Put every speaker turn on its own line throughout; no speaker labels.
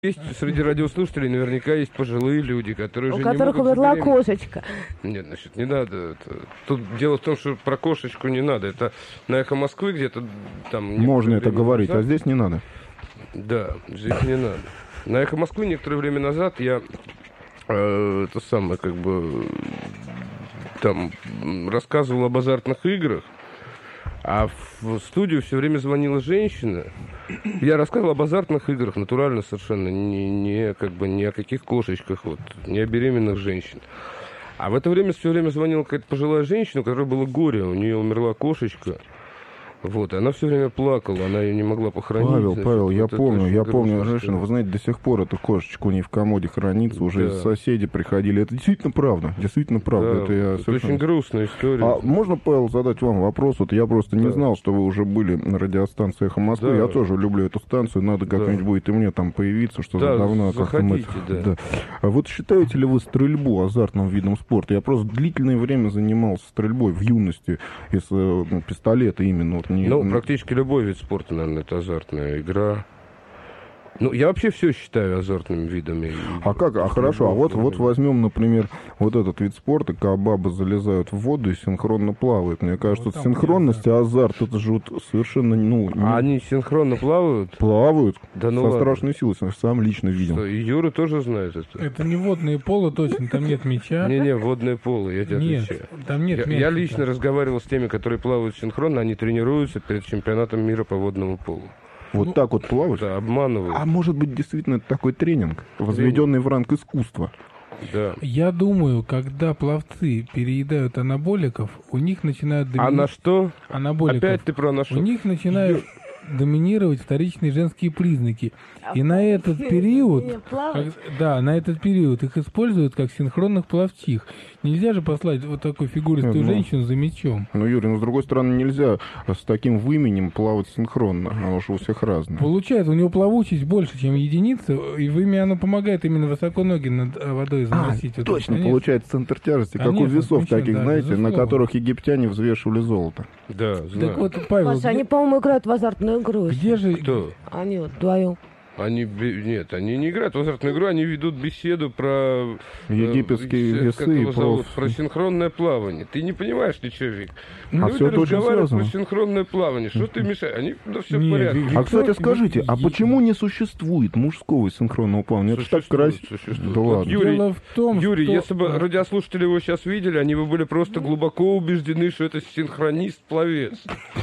Есть среди радиослушателей наверняка есть пожилые люди, которые
У
уже
которых
не могут
умерла
забеременеть.
кошечка.
Нет, значит, не надо. Тут дело в том, что про кошечку не надо. Это на «Эхо Москвы» где-то там...
Можно
некоторое
это
время
говорить,
назад-
а здесь не надо.
Да, здесь не надо. На «Эхо Москвы» некоторое время назад я это самое, как бы, там рассказывал об азартных играх, а в студию все время звонила женщина. Я рассказывал об азартных играх, натурально совершенно, как бы, не о каких кошечках, вот, не о беременных женщинах. А в это время все время звонила какая-то пожилая женщина, у которой было горе, у нее умерла кошечка. Вот, и она все время плакала, она ее не могла похоронить.
Павел, я
вот это
помню,
очень грустно,
женщину.
что-
Вы знаете, до сих пор эта кошечка у нее в комоде хранится, уже
Да.
соседи приходили. Это действительно правда,
Да,
Это я
это
совершенно...
очень грустная история.
А можно, Павел, задать вам вопрос? Вот я просто не
Да.
знал, что вы уже были на радиостанции «Эхо Москвы».
Да.
Я тоже люблю эту станцию. Надо как-нибудь будет и мне там появиться, что
Да,
давно как-то мы...
заходите, да.
А вот считаете ли вы стрельбу азартным видом спорта? Я просто длительное время занимался стрельбой в юности из пистолета именно. Вот,
Ну, практически любой вид спорта, наверное, это азартная игра. Ну, я вообще все считаю азартными видами.
А как? А хорошо, а вот возьмем, например, вот этот вид спорта, когда бабы залезают в воду и синхронно плавают. Мне кажется,
Вот
вот
там
синхронность и азарт, это же вот совершенно,
А они синхронно плавают?
плавают
Да ну
со
ладно.
страшной силой, сам лично видел.
Что, и Юра тоже знает это?
Это не водные поло, точно, там нет мяча.
Не-не, водное поло, я тебе
Нет,
отвечаю.
там нет
Я
мячика.
лично разговаривал с теми, которые плавают синхронно, они тренируются перед чемпионатом мира по водному полу.
Вот так вот плавать.
Да, обманывают.
А может быть, действительно, это такой тренинг, возведенный в ранг искусства.
Да.
Я думаю, когда пловцы переедают анаболиков, у них начинают
А на что?
анаболиков.
Опять ты про
У
нашу...
них начинают доминировать вторичные женские признаки. И на этот период, на этот период их используют как синхронных пловчих. Нельзя же послать вот такую фигуристую женщину за мячом.
Ну, Юрий, но с другой стороны, нельзя с таким выменем плавать синхронно, потому что у всех разное.
Получается, у него плавучесть больше, чем единица, и вымя оно помогает именно высоко ноги над водой заносить. Вот
Точно,
это,
получается центр тяжести, как у
Конечно,
весов
смещен,
таких,
да,
знаете, на
безусловно.
которых египтяне взвешивали золото.
Да, знаю.
Так вот, Павел,
Паша, они, по-моему, играют в азартную игру.
где же...
Кто?
Они вот вдвоем.
Нет, они не играют в азартную игру, они ведут беседу про...
Египетские
как
весы
его
и
зовут? Про синхронное плавание. Ты не понимаешь ничего, Вик.
А
Люди
всё это очень
разговаривают про
связано.
синхронное плавание. Что ты мешаешь? Они, да все в
Не,
порядке.
Вик,
А, кстати,
Виктор,
скажите, а почему не существует мужского синхронного плавания? Это ж так красиво.
Существует.
Да
Вот
ладно.
Юрий,
Дело в том,
Юрий,
что...
если бы радиослушатели его сейчас видели, они бы были просто глубоко убеждены, что это синхронист-пловец.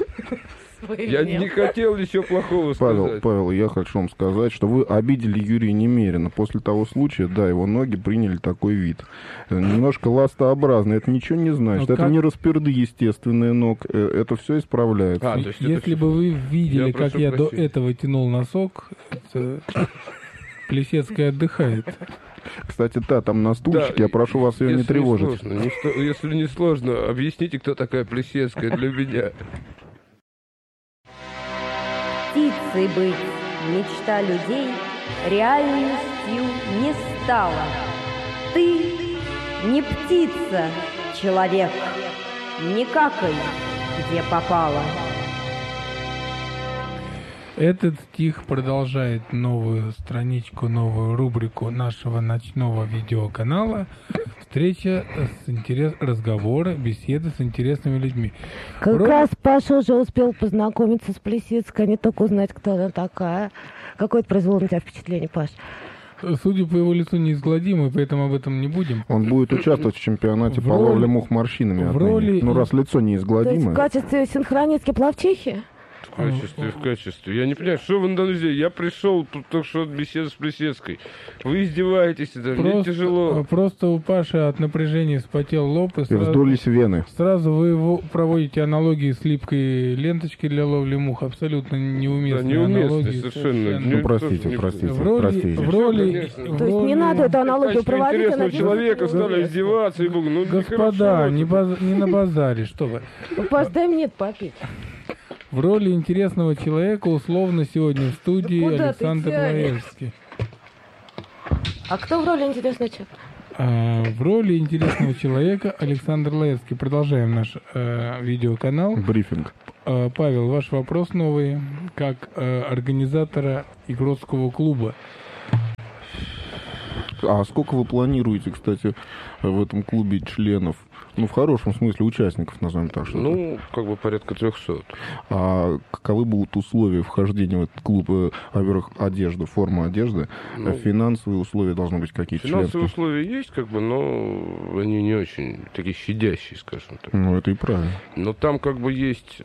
Я не хотел ничего плохого сказать.
Павел, я хочу вам сказать, что вы обидели Юрия немерено. После того случая, да, его ноги приняли такой вид. Немножко ластообразный. Это ничего не значит.
Ну,
Это
как-
не расперды естественные ног. Это все исправляется.
А, то есть это
Если
всё-
бы вы видели,
Я
как
прошу
я до
прощения.
этого тянул носок, это Плесецкая отдыхает.
Кстати, там на стульчике.
Да,
Я прошу вас ее не
если
тревожить.
сложно, если не сложно, объясните, кто такая Плесецкая для меня.
Птицей быть мечта людей реальностью не стала. Ты не птица, человек, не какай, где попало.
Этот стих продолжает новую страничку, новую рубрику нашего ночного видеоканала. Встреча разговоры, беседы с интересными людьми.
Как
Вроде-
раз Паша уже успел познакомиться с Плесецкой, не только узнать, кто она такая. Какое это произвело на тебя впечатление, Паш?
Судя по его лицу, неизгладимый, поэтому об этом не будем.
Он будет участвовать в чемпионате
В
по
роли-
ловле мух морщинами.
в
отныне.
роли-
Ну, раз лицо
То есть в
неизгладимое.
качестве синхронистки плавчихи?
В качестве. Я не понимаю, что вы надо сделать? Я пришел, тут только что беседа с Плесецкой. Вы издеваетесь, это мне тяжело.
Просто у Паши от напряжения вспотел лоб, и
И вздулись вены.
сразу вы его проводите аналогии с липкой ленточки для ловли мух. Абсолютно
Да,
неуместные
неуместно
аналогии.
совершенно.
Ну, простите.
В роли,
Конечно.
в роли,
Конечно.
в
То есть не
роли-
надо эту аналогию
Качество
проводить, она
интересного человека стали издеваться, и богу, ну
Господа,
нехорошо это.
не на базаре, что вы.
Ну, Паш, дай мне это попить.
В роли интересного человека условно сегодня в студии
Куда ты
Александр
тянешь?
Лаевский.
А кто в роли интересного человека?
В роли интересного человека Александр Лаевский. Продолжаем наш видеоканал.
Брифинг.
Павел, ваш вопрос новый, как организатора Игротского клуба.
А сколько вы планируете, кстати, в этом клубе членов? Ну, в хорошем смысле, участников, назовем так. Что-то.
Ну, как бы порядка 300.
А каковы будут условия вхождения в этот клуб? Во-первых, одежда, форма одежды.
Ну,
финансовые условия должны быть какие-то?
Финансовые условия есть, как бы, но они не очень такие щадящие, скажем так.
Ну, это и правильно.
Но там как бы есть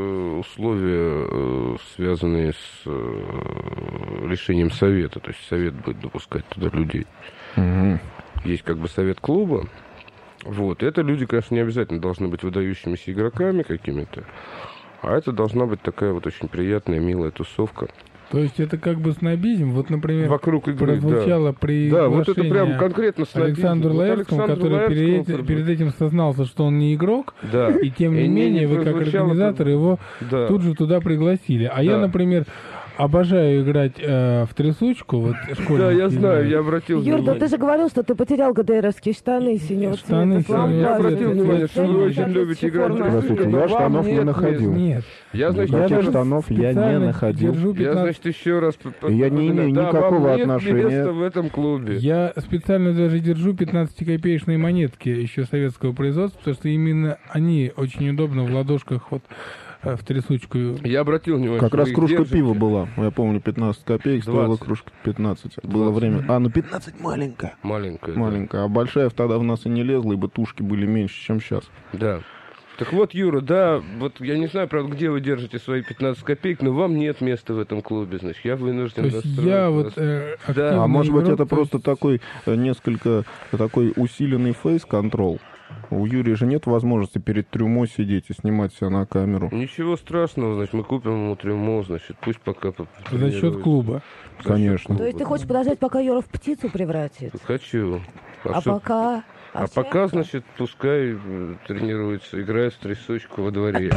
условия, связанные с решением совета. То есть совет будет допускать туда людей.
Угу.
Есть как бы совет клуба. Вот. Это люди, конечно, не обязательно должны быть выдающимися игроками какими-то. А это должна быть такая вот очень приятная, милая тусовка.
То есть это как бы снобизм. Вот, например,
Вокруг игры,
прозвучало приглашение
да, вот это прям конкретно снобизм.
Александру Лаэртскому, который перед этим сознался, что он не игрок,
да.
И тем не менее вы как организатор его тут же туда пригласили. А я, например, обожаю играть в трясучку. Вот,
да, я знаю, я обратил
внимание. Юр,
да
ты же говорил, что ты потерял ГДРовские штаны синего цвета.
Я обратил внимание, что вы очень любите играть в трясучку.
Я штанов не находил.
Нет.
Я, значит,
никаких штанов я не находил.
Я, значит, еще раз...
Я не имею никакого отношения.
Места в этом клубе.
Я специально даже держу 15-копеечные монетки еще советского производства, потому что именно они очень удобно в ладошках вот в трясучку.
Я обратил внимание,
как раз кружка пива была. Я помню, 15 копеек
20.
стоила кружка 15. 20. Было время. Ну 15 маленькая.
Маленькая.
Маленькая. Да. А большая тогда в нас и не лезла, ибо тушки были меньше, чем сейчас.
Да. Так вот, Юра, да, вот я не знаю, правда, где вы держите свои 15 копеек, но вам нет места в этом клубе, значит, я вынужден...
То есть я вот...
да. А может быть, это просто такой, несколько, такой усиленный фейс-контрол? У Юрия же нет возможности перед трюмо сидеть и снимать себя на камеру.
Ничего страшного, значит, мы купим ему трюмо, значит, пусть пока...
За счет клуба.
Конечно.
То есть ты хочешь подождать, пока Юра в птицу превратится?
Хочу.
Пока...
А пока, значит, пускай тренируется, играет в трясучку во дворе.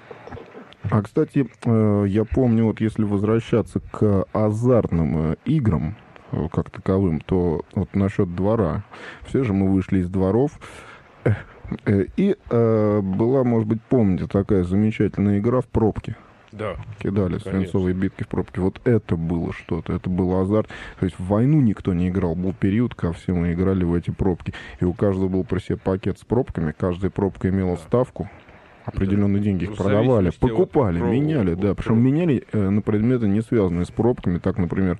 А, кстати, я помню, вот если возвращаться к азартным играм, как таковым, то вот насчет двора. Все же мы вышли из дворов. И была, может быть, помните, такая замечательная игра в пробки.
Да.
Кидали свинцовые битки в пробки. Вот это было что-то, это был азарт. То есть в войну никто не играл. Был период, когда все мы играли в эти пробки. И у каждого был при себе пакет с пробками. Каждая пробка имела ставку. Определенные деньги их продавали, покупали, меняли, да. Причем меняли на предметы, не связанные с пробками. Так, например,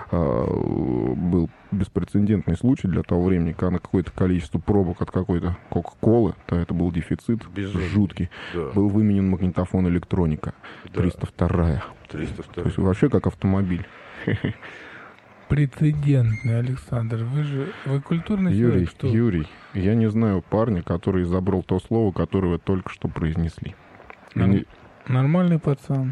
был беспрецедентный случай для того времени, когда на какое-то количество пробок от какой-то Кока-Колы, то это был дефицит жуткий, был выменен магнитофон электроника. 302-я.
302-я.
То есть вообще как автомобиль.
Прецедентный, Александр. Вы культурный человек, что?
Юрий, я не знаю парня, который забрал то слово, которое вы только что произнесли.
Нормальный пацан.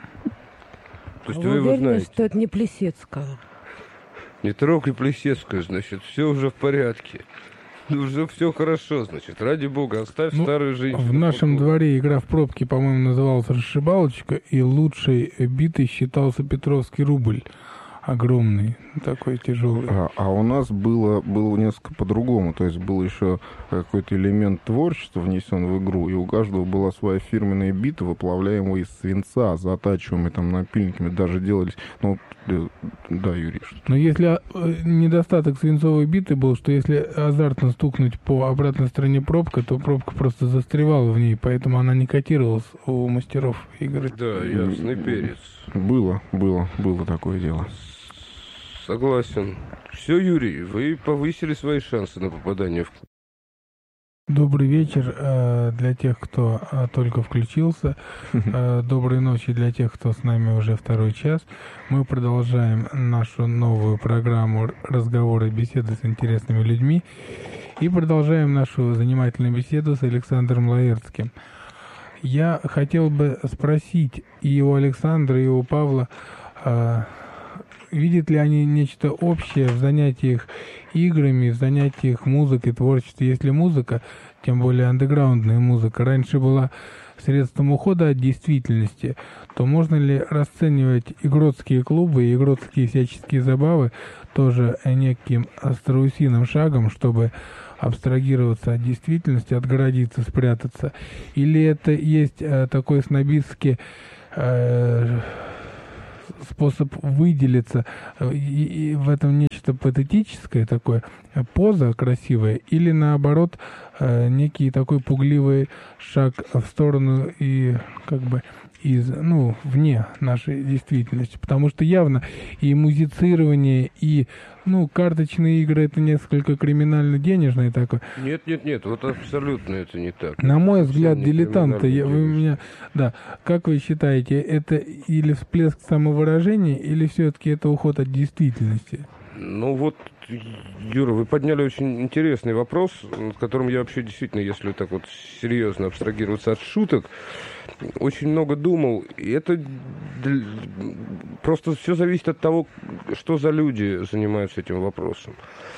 То есть
вы
его
уверены,
знаете?
что это не Плесецкая?
Не трогай Плесецкую, значит, все уже в порядке. Уже все хорошо, значит, ради бога, оставь старую женщину.
В нашем дворе игра в пробки, по-моему, называлась «Расшибалочка», и лучшей битой считался Петровский рубль. Огромный, такой тяжелый.
А у нас было несколько по-другому. То есть был еще какой-то элемент творчества внесен в игру, и у каждого была своя фирменная бита, выплавляемая из свинца, затачиваемая там напильниками, даже делались... Ну, да, Юрий.
Но если недостаток свинцовой биты был, что если азартно стукнуть по обратной стороне пробка, то пробка просто застревала в ней, поэтому она не котировалась у мастеров игры.
Да, ясный перец.
Было такое дело.
Согласен. Все, Юрий, вы повысили свои шансы на попадание в клуб.
Добрый вечер для тех, кто только включился. Доброй ночи для тех, кто с нами уже второй час. Мы продолжаем нашу новую программу «Разговоры и беседы с интересными людьми». И продолжаем нашу занимательную беседу с Александром Лаэртским. Я хотел бы спросить и у Александра, и у Павла, видят ли они нечто общее в занятиях играми, в занятиях музыкой, творчеством? Если музыка, тем более андеграундная музыка, раньше была средством ухода от действительности, то можно ли расценивать игротские клубы и игротские всяческие забавы тоже неким страусиным шагом, чтобы абстрагироваться от действительности, отгородиться, спрятаться? Или это есть такой снобистский способ выделиться, и в этом нечто патетическое такое, поза красивая, или наоборот некий такой пугливый шаг в сторону и как бы вне нашей действительности. Потому что явно и музицирование, и карточные игры — это несколько криминально-денежное такое.
Нет, вот абсолютно это не так.
На мой взгляд, дилетанты, как вы считаете, это или всплеск самовыражения, или все-таки это уход от действительности?
Юра, вы подняли очень интересный вопрос, над которым я вообще действительно, если так вот серьезно абстрагироваться от шуток, очень много думал. И это просто все зависит от того, что за люди занимаются этим вопросом.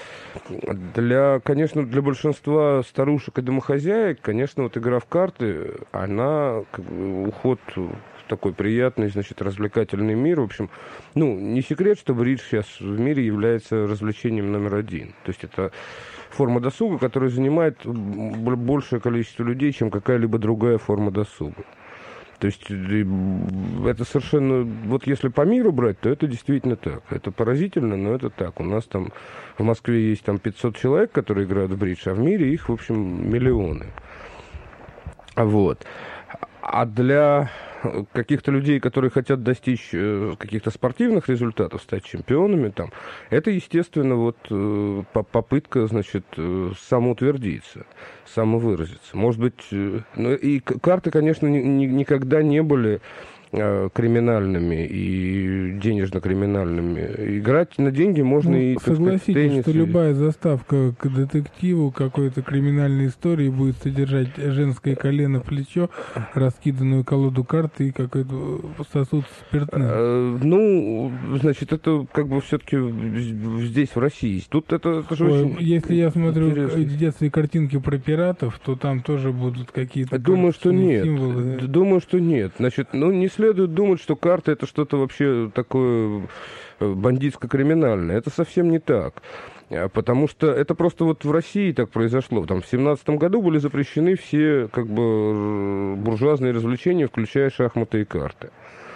Конечно, для большинства старушек и домохозяек, конечно, вот игра в карты, она уход в такой приятный, развлекательный мир. В общем, не секрет, что бридж сейчас в мире является развлечением номер один. То есть это форма досуга, которая занимает большее количество людей, чем какая-либо другая форма досуга. То есть это совершенно... Вот если по миру брать, то это действительно так. Это поразительно, но это так. У нас там в Москве есть 500 человек, которые играют в бридж, а в мире их, в общем, миллионы. Вот. А для каких-то людей, которые хотят достичь каких-то спортивных результатов, стать чемпионами, это, естественно, попытка, самоутвердиться, самовыразиться. Может быть, и карты, конечно, никогда не были криминальными и денежно-криминальными. Играть на деньги можно и,
согласитесь,
теннис.
Что любая заставка к детективу какой-то криминальной истории будет содержать женское колено, плечо, раскиданную колоду карт и какой-то сосуд спиртным.
Это все-таки здесь, в России. Тут это же очень...
Если я смотрю в детстве картинки про пиратов, то там тоже будут какие-то...
Думаю, что нет.
Символы.
Думаю, что нет. Не следует думать, что карта — это что-то вообще такое бандитско-криминальное. Это совсем не так. Потому что это просто в России так произошло. В 2017 году были запрещены все буржуазные развлечения, включая шахматы и карты.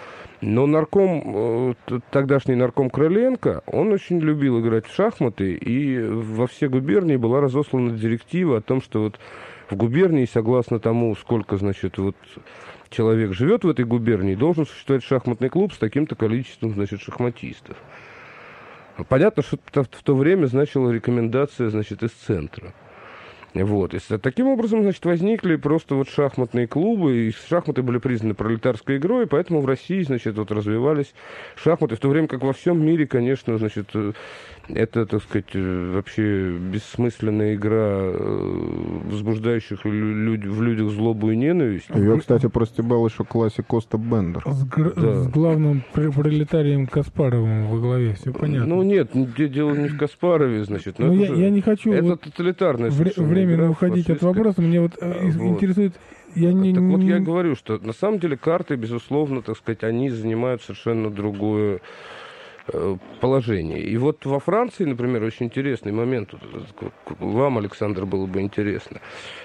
Но тогдашний нарком Крыленко, он очень любил играть в шахматы, и во все губернии была разослана директива о том, что в губернии, согласно тому, сколько, человек живет в этой губернии, должен существовать шахматный клуб с таким-то количеством, шахматистов. Понятно, что в то время значила рекомендация, из центра. Вот. И таким образом, возникли просто шахматные клубы, и шахматы были признаны пролетарской игрой, и поэтому в России, развивались шахматы, в то время как во всем мире, конечно, это, вообще бессмысленная игра, возбуждающих в людях злобу и ненависть.
Ее, кстати, простебал еще классик Коста Бендер.
С главным пролетарием Каспаровым во главе, все понятно.
Нет, дело не в Каспарове,
я не хочу...
Это тоталитарная
временно уходить от вопроса. Мне интересует... Я
говорю, что на самом деле карты, безусловно, они занимают совершенно другое положение. И во Франции, например, очень интересный момент, вам, Александр, было бы интересно.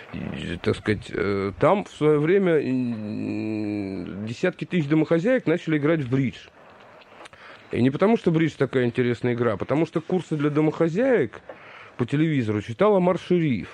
Там в свое время десятки тысяч домохозяек начали играть в бридж. И не потому, что бридж такая интересная игра, а потому что курсы для домохозяек по телевизору читал Омар Шериф.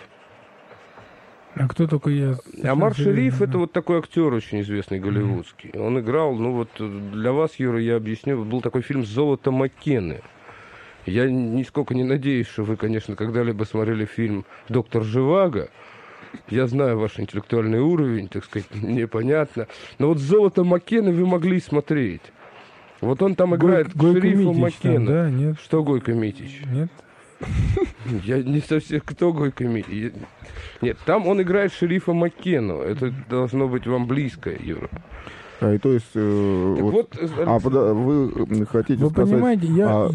А кто такой
Омар Шериф — это такой актер очень известный, голливудский. Он играл, для вас, Юра, я объясню, был такой фильм «Золото Маккены». Я нисколько не надеюсь, что вы, конечно, когда-либо смотрели фильм «Доктор Живаго». Я знаю ваш интеллектуальный уровень, мне понятно. Но «Золото Маккены» вы могли смотреть. Он там играет шерифа Маккена.
Да, нет.
Что Гойко Митич?
Нет.
Я не совсем... Кто Гойко Митич? Нет, там он играет шерифа Маккену. Это должно быть вам близко, Юра.
И то есть... вы хотите
вы
сказать...
Понимаете, я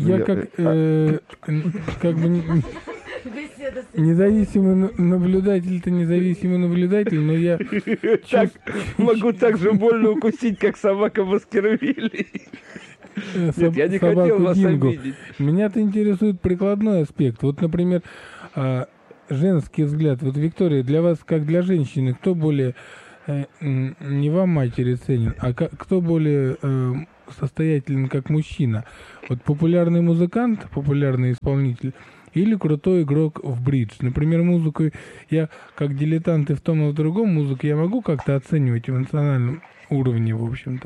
независимый наблюдатель, но я...
Могу так же больно укусить, как собака Баскервилей. Нет, я не хотел вас обидеть.
Меня-то интересует прикладной аспект. Например, женский взгляд. Виктория, для вас, как для женщины, кто более, не вам, матери, ценен, а кто более состоятелен как мужчина? Вот популярный музыкант, популярный исполнитель или крутой игрок в бридж? Например, музыку я, как дилетант и в том и в другом, музыку я могу как-то оценивать в эмоциональном уровне, в общем-то.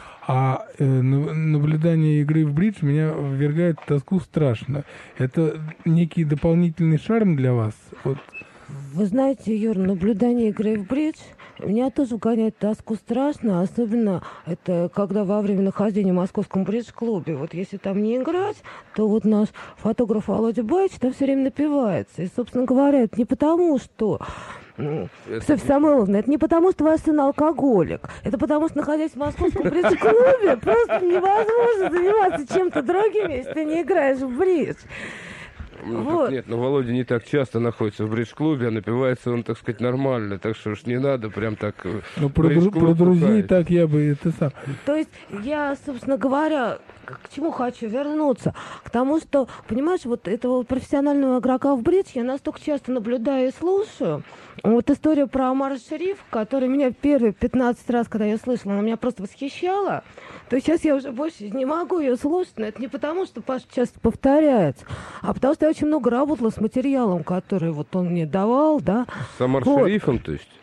А наблюдание игры в бридж меня ввергает в тоску страшно. Это некий дополнительный шарм для вас? Вот.
Вы знаете, Юр, наблюдание игры в бридж меня тоже вгоняет в тоску страшно, особенно это когда во время нахождения в московском бридж-клубе. Вот если там не играть, то вот наш фотограф Володя Баич там все время напивается. И, собственно говоря, это не потому, что... Софья Самойловна, это не потому, что ваш сын алкоголик. Это потому, что, находясь в московском бридж-клубе, просто невозможно заниматься чем-то другим, если ты не играешь в бридж.
Вот. Нет, но Володя не так часто находится в бридж-клубе, а напивается он, так сказать, нормально. Так что уж не надо прям так...
Ну, про друзей так я бы это сам...
То есть я, собственно говоря, к чему хочу вернуться? К тому, что, понимаешь, вот этого профессионального игрока в бридж я настолько часто наблюдаю и слушаю. Вот история про Омара Шерифа, которая меня первые 15 раз, когда я слышала, она меня просто восхищала. То есть сейчас я уже больше не могу ее слушать, но это не потому, что Паша часто повторяется, а потому что я очень много работала с материалом, который вот он мне давал, да.
С Омар Шерифом, то есть?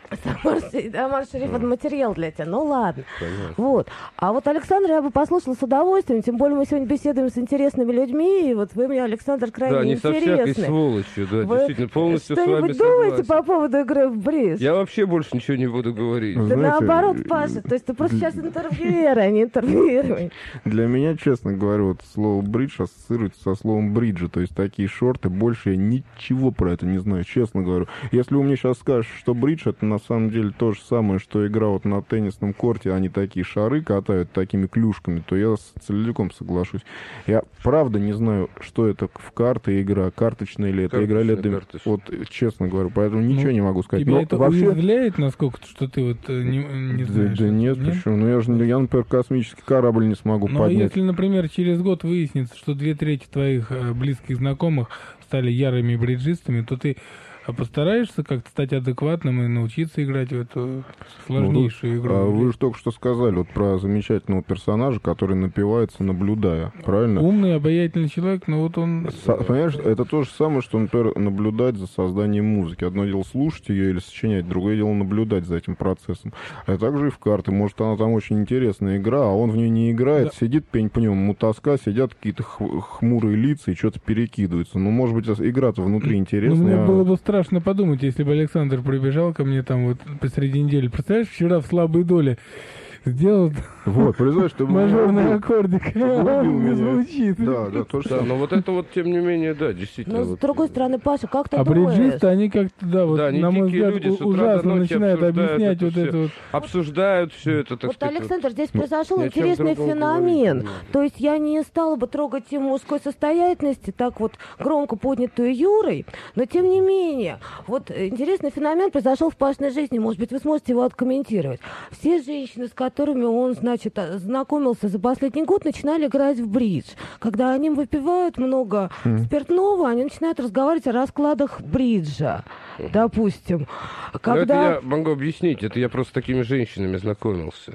Омар Шериф — это материал для тебя, ну ладно.
Понятно.
Вот. А вот Александра я бы послушала с удовольствием, тем более мы сегодня беседуем с интересными людьми, и вот вы мне, Александр, крайне интересны.
Да, не со всякой сволочью, да, вы действительно, полностью с вами согласен.
Что-нибудь думаете по поводу игры в бридж?
Я вообще больше ничего не буду говорить.
Да наоборот, Паша, то есть ты просто сейчас интервьюер, а не интервьюирование.
Для меня, честно говоря, вот слово бридж ассоциируется со словом бриджи, то есть такие шорты, больше я ничего про это не знаю, честно говорю. Если вы мне сейчас скажете, что бридж — это на самом деле то же самое, что игра вот на теннисном корте, они такие шары катают такими клюшками, то я целиком соглашусь. Я правда не знаю, что это в карты игра, карточная или это игра, или это... Вот, честно говорю, поэтому ничего не могу сказать.
Тебя
но
это
вообще...
уязвляет, насколько, что ты вот не знаешь?
Да нет, почему? Ну я, например, космический корабль не смогу поднять.
Ну, а если, например, через год выяснится, что 2/3 твоих близких знакомых стали ярыми бриджистами, то ты постараешься как-то стать адекватным и научиться играть в эту сложнейшую игру?
Вы же только что сказали вот про замечательного персонажа, который напивается, наблюдая, правильно?
Умный, обаятельный человек, но вот он...
Понимаешь, это то же самое, что, например, наблюдать за созданием музыки. Одно дело слушать ее или сочинять, другое дело наблюдать за этим процессом. А также и в карты. Может, она там очень интересная игра, а он в ней не играет, да. Сидит пень-пнем, ему тоска, сидят какие-то хмурые лица и что-то перекидываются. Ну, может быть, игра-то внутри интересная.
Ну, мне было бы страшно подумать, если бы Александр прибежал ко мне там вот посреди недели. Представляешь, вчера в слабой доле сделал
вот, представляешь, что
мажорный аккордик, он звучит.
Да, то же самое.
Но вот это вот, тем не менее, да, действительно.
Но с другой стороны, Паша, как ты
думаешь? А бриджисты, они как-то, да, вот, на мой взгляд, ужасно начинают объяснять вот это вот.
Обсуждают все это, так сказать.
Вот, Александр, здесь произошел интересный феномен. То есть я не стала бы трогать тему мужской состоятельности, так вот громко поднятую Юрой, но тем не менее, вот интересный феномен произошел в Пашиной жизни, может быть, вы сможете его откомментировать. Все женщины, с которыми он, значит, знакомился за последний год, начинали играть в бридж. Когда они выпивают много спиртного, они начинают разговаривать о раскладах бриджа, допустим.
Когда... Это я могу объяснить, это я просто с такими женщинами знакомился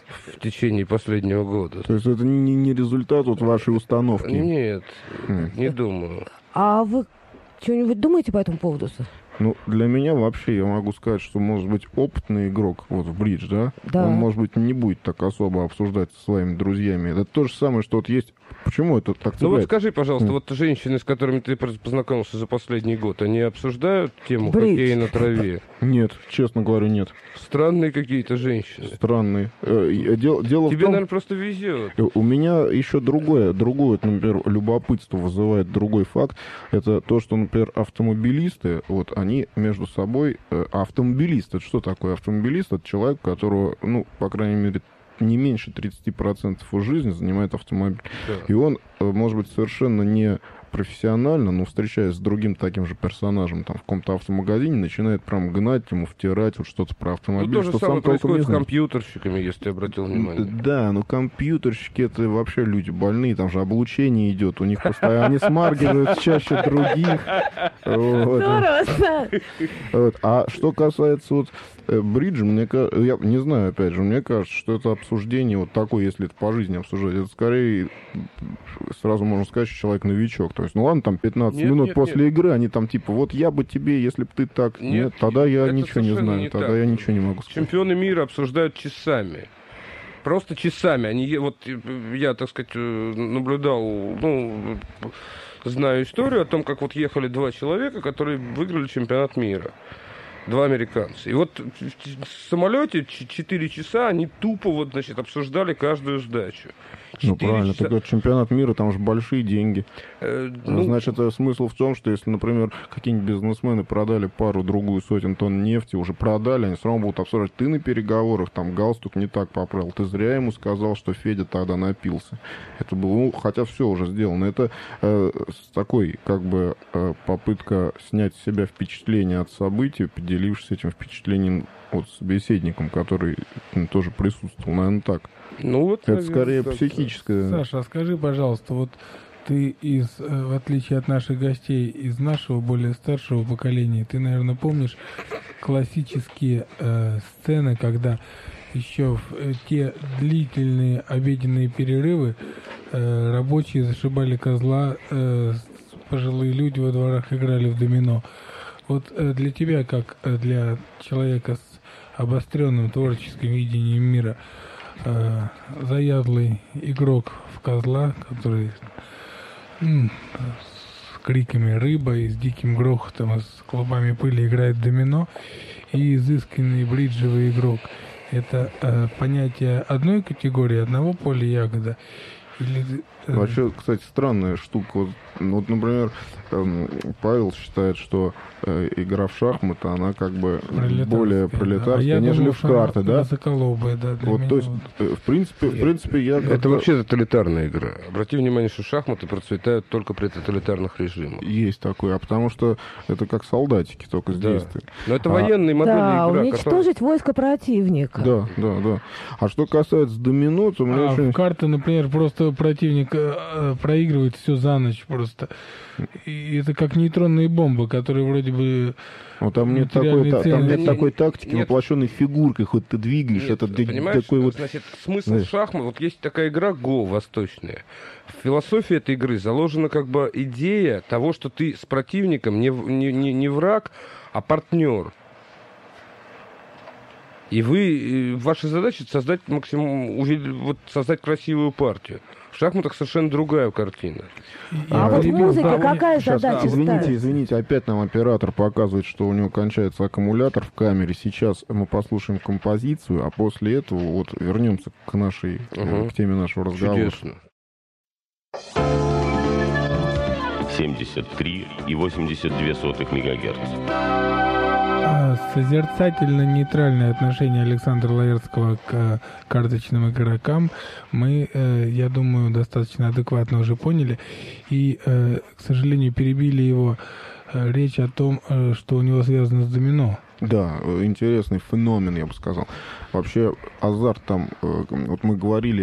в течение последнего года.
То есть это не результат вот вашей установки?
Нет, не думаю.
А вы что-нибудь думаете по этому поводу?
Ну, для меня вообще, я могу сказать, что, может быть, опытный игрок вот в бридж, да, он, может быть, не будет так особо обсуждать со своими друзьями. Это то же самое, что вот есть... Почему это так цепляет?
Ну вот скажи, пожалуйста, вот женщины, с которыми ты познакомился за последний год, они обсуждают тему хоккея на траве?
Нет, честно говоря, нет.
Странные какие-то женщины.
Странные. Дело
Тебе,
в том,
наверное, просто везет.
У меня еще другое, например, любопытство вызывает другой факт. Это то, что, например, автомобилисты, вот они между собой... Автомобилист, это что такое? Автомобилист — это человек, у которого, ну, по крайней мере, не меньше 30% его жизни занимает автомобиль. Да. И он, может быть, совершенно не профессионально, но встречаясь с другим таким же персонажем там в каком-то автомагазине, начинает прям гнать ему, втирать вот что-то про автомобиль.
Ну, то же самое происходит с компьютерщиками, если ты обратил внимание.
Да, но компьютерщики — это вообще люди больные, там же облучение идет, у них постоянно, они смаргивают чаще других. А что касается вот бридж, я не знаю, опять же, мне кажется, что это обсуждение вот такое, если это по жизни обсуждать, это скорее сразу можно сказать, что человек новичок. То есть, ну ладно, там 15 минут после игры, они там типа, вот я бы тебе, если бы ты так... Нет, тогда я ничего не знаю, тогда я ничего не могу сказать.
Чемпионы мира обсуждают часами. Просто часами. Они, вот я, так сказать, наблюдал, ну, знаю историю о том, как вот ехали два человека, которые выиграли чемпионат мира. Два американца. И вот в самолете 4 часа они тупо вот, значит, обсуждали каждую сдачу.
Ну, правильно, так чемпионат мира, там же большие деньги. Значит, смысл в том, что если, например, какие-нибудь бизнесмены продали пару-другую сотен тонн нефти, уже продали, они все равно будут обсуждать, ты на переговорах, там, галстук не так поправил, ты зря ему сказал, что Федя тогда напился. Это было, ну, хотя все уже сделано. Это такой, как бы, попытка снять с себя впечатление от событий, поделившись этим впечатлением от собеседником, который тоже присутствовал, наверное, так.
Ну, вот,
это скорее психическое.
Саша, а скажи, пожалуйста, вот ты в отличие от наших гостей, из нашего более старшего поколения, ты, наверное, помнишь классические сцены, когда еще в те длительные обеденные перерывы рабочие зашибали козла, пожилые люди во дворах играли в домино. Вот для тебя, как для человека с обостренным творческим видением мира, заядлый игрок в козла, который с криками «рыба» и с диким грохотом, и с клубами пыли играет в домино, и изысканный бриджевый игрок. Это понятие одной категории, одного поля ягода? Или...
Вообще, кстати, странная штука. Вот, например, Павел считает, что игра в шахматы, она как бы более пролетарская, нежели в карты, да?
Высоколобая, да.
Вот, то есть, в принципе, я...
Это вообще тоталитарная игра. Обрати внимание, что шахматы процветают только при тоталитарных режимах.
Есть такое, потому что это как солдатики, только с действием.
Но это военные модели игра.
Уничтожить войско противника.
Да. А что касается домино, то...
в карты, например, просто противник проигрывает все за ночь просто. И это как нейтронные бомбы, которые вроде бы...
Ну, там нет такой тактики, воплощенной фигуркой, хоть ты двигаешь.
Нет,
это
понимаешь,
такой вот...
значит, смысл шахмат, вот есть такая игра Го восточная. В философии этой игры заложена как бы идея того, что ты с противником не враг, а партнер. И ваша задача создать создать красивую партию. В шахматах совершенно другая картина.
Вот в музыке какая задача?
Извините, опять нам оператор показывает, что у него кончается аккумулятор в камере. Сейчас мы послушаем композицию, а после этого вот вернемся к теме нашего разговора.
Чудесно.
73,82 МГц.
Созерцательно-нейтральное отношение Александра Лаэртского к карточным игрокам мы, я думаю, достаточно адекватно уже поняли. И, к сожалению, перебили его речь о том, что у него связано с домино.
Да, интересный феномен, я бы сказал. Вообще, азарт там, вот мы говорили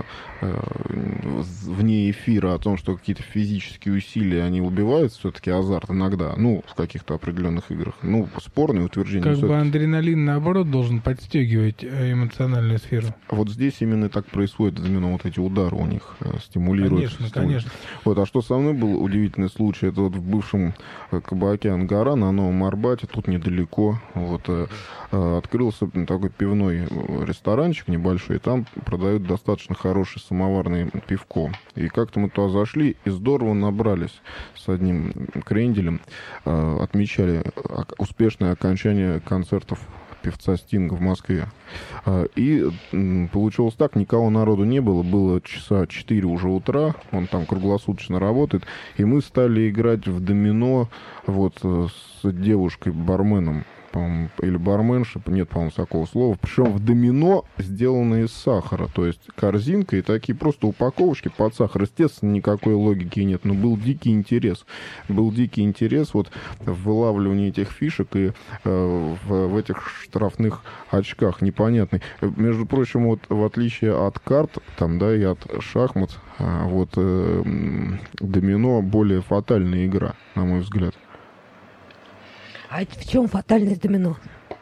вне эфира о том, что какие-то физические усилия, они убивают все-таки азарт иногда, ну, в каких-то определенных играх. Ну, спорные утверждения.
Как бы адреналин, наоборот, должен подстегивать эмоциональную сферу.
Вот здесь именно так происходит, именно вот эти удары у них стимулируют.
Конечно.
Вот, а что со мной был удивительный случай, это вот в бывшем кабаке «Ангара» на Новом Арбате, тут недалеко, вот, открылся такой пивной ресторанчик небольшой, и там продают достаточно хорошее самоварное пивко. И как-то мы туда зашли и здорово набрались с одним кренделем, отмечали успешное окончание концертов певца Стинга в Москве. И получилось так, никого народу не было часа 4 уже утра, он там круглосуточно работает, и мы стали играть в домино вот с девушкой-барменом, или барменша, нет, по-моему, такого слова. Причем в домино сделано из сахара. То есть корзинка и такие просто упаковочки под сахар. Естественно, никакой логики нет. Но был дикий интерес. Был дикий интерес вот в вылавливании этих фишек и в этих штрафных очках непонятный. Между прочим, вот в отличие от карт там, да, и от шахмат, вот домино более фатальная игра, на мой взгляд.
А в чем фатальность домино?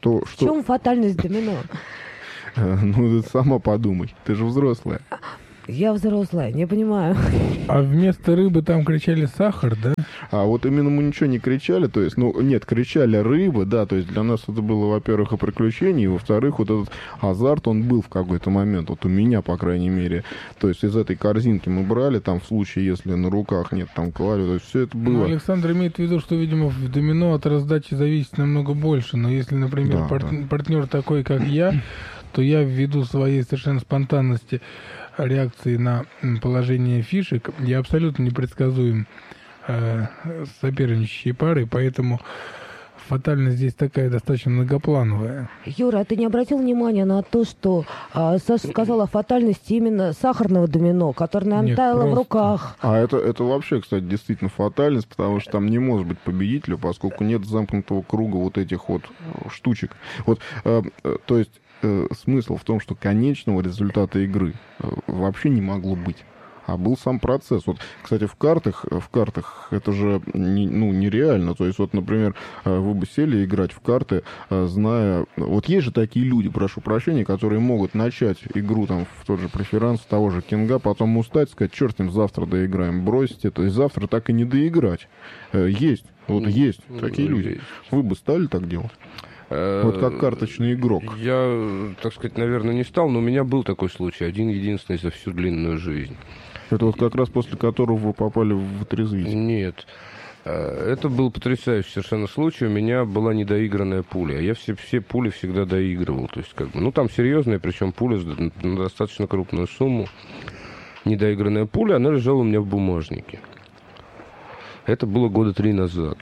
Что?
В чем фатальность домино?
Ну, ты сама подумай. Ты же взрослая.
Я взрослая, не понимаю.
А вместо рыбы там кричали сахар, да?
А вот именно мы ничего не кричали, то есть, ну, нет, кричали рыба, да, то есть для нас это было, во-первых, и приключение, и, во-вторых, вот этот азарт, он был в какой-то момент, вот у меня, по крайней мере, то есть из этой корзинки мы брали, там, в случае, если на руках нет, там, клали, то есть все это было.
Ну, Александр имеет в виду, что, видимо, в домино от раздачи зависит намного больше, но если, например, партнер такой, как я, то я ввиду своей совершенно спонтанности реакции на положение фишек, я абсолютно непредсказуем соперничающей парой, поэтому фатальность здесь такая достаточно многоплановая.
Юра, а ты не обратил внимания на то, что Саша сказала о фатальности именно сахарного домино, которое нам таяло в руках?
А это вообще, кстати, действительно фатальность, потому что там не может быть победителя, поскольку нет замкнутого круга вот этих вот штучек. Вот, то есть смысл в том, что конечного результата игры вообще не могло быть. А был сам процесс. Вот, кстати, в картах это же нереально. То есть, вот, например, вы бы сели играть в карты, зная... Вот есть же такие люди, прошу прощения, которые могут начать игру там в тот же преферанс, того же Кинга, потом устать, сказать, черт им, завтра доиграем, бросить это, и завтра так и не доиграть. Есть. Вот есть такие люди. Вы бы стали так делать? Вот как карточный игрок.
Я, так сказать, наверное, не стал, но у меня был такой случай, один-единственный за всю длинную жизнь.
Это вот как раз после которого вы попали в отрезвитель?
Нет. Это был потрясающий совершенно случай. У меня была недоигранная пуля. Я все пули всегда доигрывал. То есть, как бы, ну, там серьезная, причем пуля на достаточно крупную сумму. Недоигранная пуля, она лежала у меня в бумажнике. Это было 3 года назад.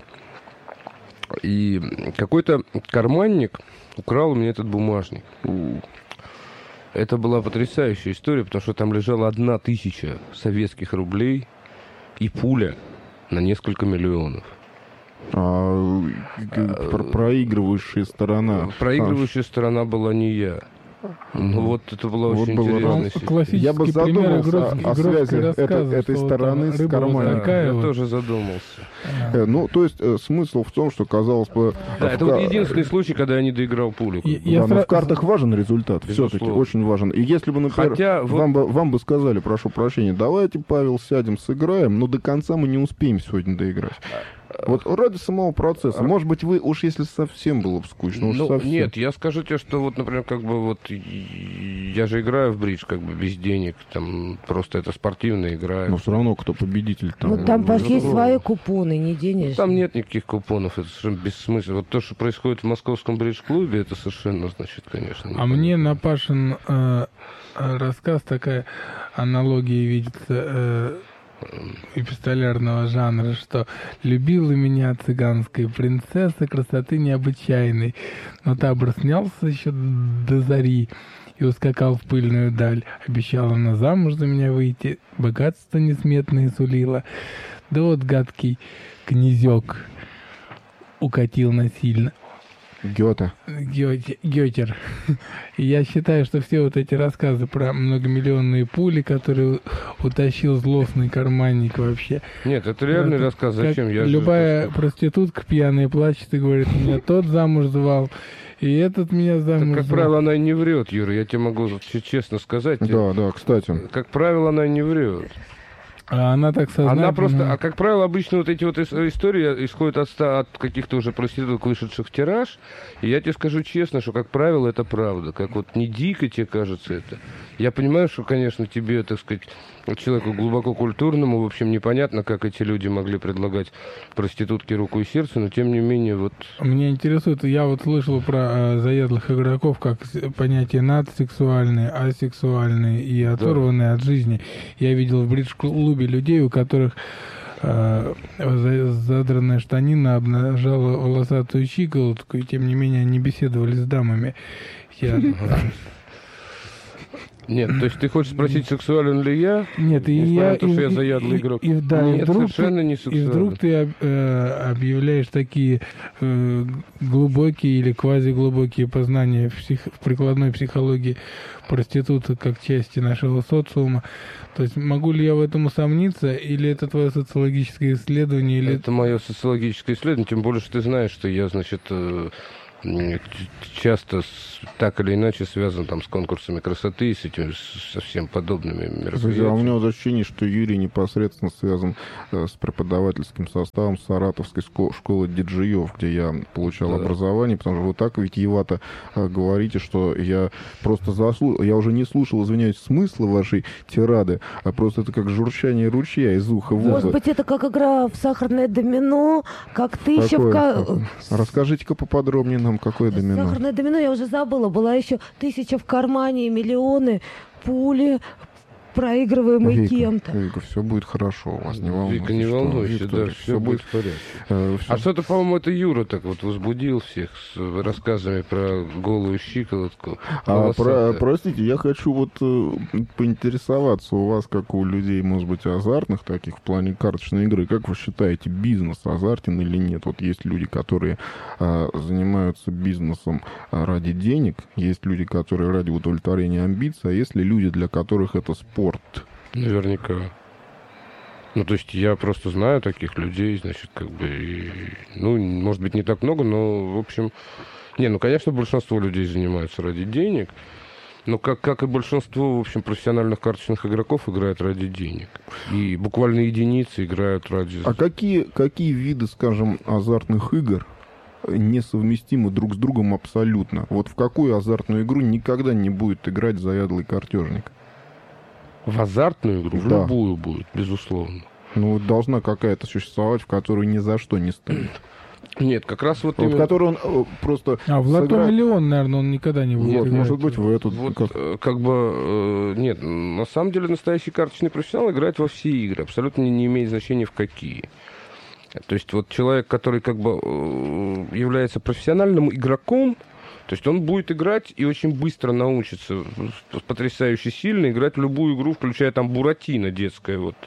И какой-то карманник украл у меня этот бумажник. Это была потрясающая история, потому что там лежала 1000 советских рублей и пуля на несколько миллионов.
Проигрывающая сторона.
Проигрывающая сторона была не я. Ну вот это была очень интересная
классический
Я бы задумался о связи этой
что
стороны с карманом.
Я тоже задумался.
Ну, то есть смысл в том, что, казалось бы...
Да, это вот единственный случай, когда я не доиграл пулю.
Да, но в картах важен результат, все-таки очень важен. И если бы, например, вам бы сказали, прошу прощения, давайте, Павел, сядем, сыграем, но до конца мы не успеем сегодня доиграть. Вот ради самого процесса. Может быть, вы уж если совсем было бы скучно, совсем.
Нет, я скажу тебе, что вот, например, как бы вот я же играю в бридж, как бы без денег, там просто это спортивная игра.
Но все равно кто победитель там.
Ну там есть свои купоны, не денежные.
Там нет никаких купонов, это совершенно бессмысленно. Вот то, что происходит в московском бридж-клубе, это совершенно, значит, конечно.
А мне на Пашин рассказ такая аналогия видится эпистолярного жанра, что любила меня цыганская принцесса красоты необычайной, но табор снялся еще до зари и ускакал в пыльную даль. Обещала она замуж за меня выйти, богатство несметное сулила. Да вот гадкий князек укатил насильно. Гётер. Я считаю, что все вот эти рассказы про многомиллионные пули, которые утащил злостный карманник вообще.
Нет, это реальный рассказ. Зачем?
Любая проститутка пьяная плачет и говорит, меня тот замуж звал, и этот меня замуж звал.
Как правило, она не врет, Юра, я тебе могу честно сказать.
Да, кстати.
Как правило, она не врет.
А она так сознательно...
Она просто, как правило, обычно вот эти вот истории исходят от каких-то уже проституток, вышедших в тираж. И я тебе скажу честно, что, как правило, это правда. Как вот не дико тебе кажется это. Я понимаю, что, конечно, тебе, так сказать, человеку глубоко культурному, в общем, непонятно, как эти люди могли предлагать проститутке руку и сердце, но тем не менее вот...
Меня интересует, я вот слышал про заядлых игроков, как понятие надсексуальные, асексуальные и оторванные от жизни. Я видел в бридж-клубе людей, у которых задранная штанина обнажала волосатую щиколотку, и тем не менее они беседовали с дамами.
Нет, то есть ты хочешь спросить, сексуален ли я?
Нет,
что я заядлый игрок.
Нет,
совершенно не сексуален.
И вдруг ты объявляешь такие глубокие или квазиглубокие познания в прикладной психологии проститута как части нашего социума. То есть могу ли я в этом усомниться, или это твое социологическое исследование? Или...
Это мое социологическое исследование, тем более, что ты знаешь, что я, значит... часто так или иначе связан там с конкурсами красоты и с этим, со всем подобными мероприятиями.
А у меня ощущение, что Юрий непосредственно связан с преподавательским составом Саратовской школы диджеев, где я получал образование, потому что вы так витиевато говорите, что я просто я уже не слушал, извиняюсь, смысла вашей тирады, а просто это как журчание ручья из уха в ухо.
Может быть, это как игра в сахарное домино, как тысяча в...
Расскажите-ка поподробнее нам, какое домино.
Сахарное домино, я уже забыла, была еще 1000 в кармане и миллионы, пули, проигрываемые кем-то.
Вика, все будет хорошо, у вас не волнуйтесь.
Вика, не волнуйся, да, все будет в порядке. А что-то, по-моему, это Юра так вот возбудил всех с рассказами про голую щиколотку.
Простите, я хочу вот поинтересоваться у вас, как у людей, может быть, азартных таких в плане карточной игры. Как вы считаете, бизнес азартен или нет? Вот есть люди, которые занимаются бизнесом ради денег, есть люди, которые ради удовлетворения амбиций, а есть ли люди, для которых это спорт?
Наверняка. Ну, то есть я просто знаю таких людей, значит, как бы, ну, может быть, не так много, но, в общем... конечно, большинство людей занимаются ради денег, но как и большинство, в общем, профессиональных карточных игроков играют ради денег. И буквально единицы играют ради...
А какие виды, скажем, азартных игр несовместимы друг с другом абсолютно? Вот в какую азартную игру никогда не будет играть заядлый картежник?
В азартную игру? В любую будет, безусловно.
Ну, должна какая-то существовать, в которую ни за что не стоит.
Нет, как раз вот
именно... В которую он просто...
в лото-миллион, наверное, он никогда не будет играть.
Может быть, в эту...
Нет, на самом деле настоящий карточный профессионал играет во все игры, абсолютно не имеет значения в какие. То есть вот человек, который как бы является профессиональным игроком, то есть он будет играть и очень быстро научится потрясающе сильно играть в любую игру, включая там Буратино детское. Вот.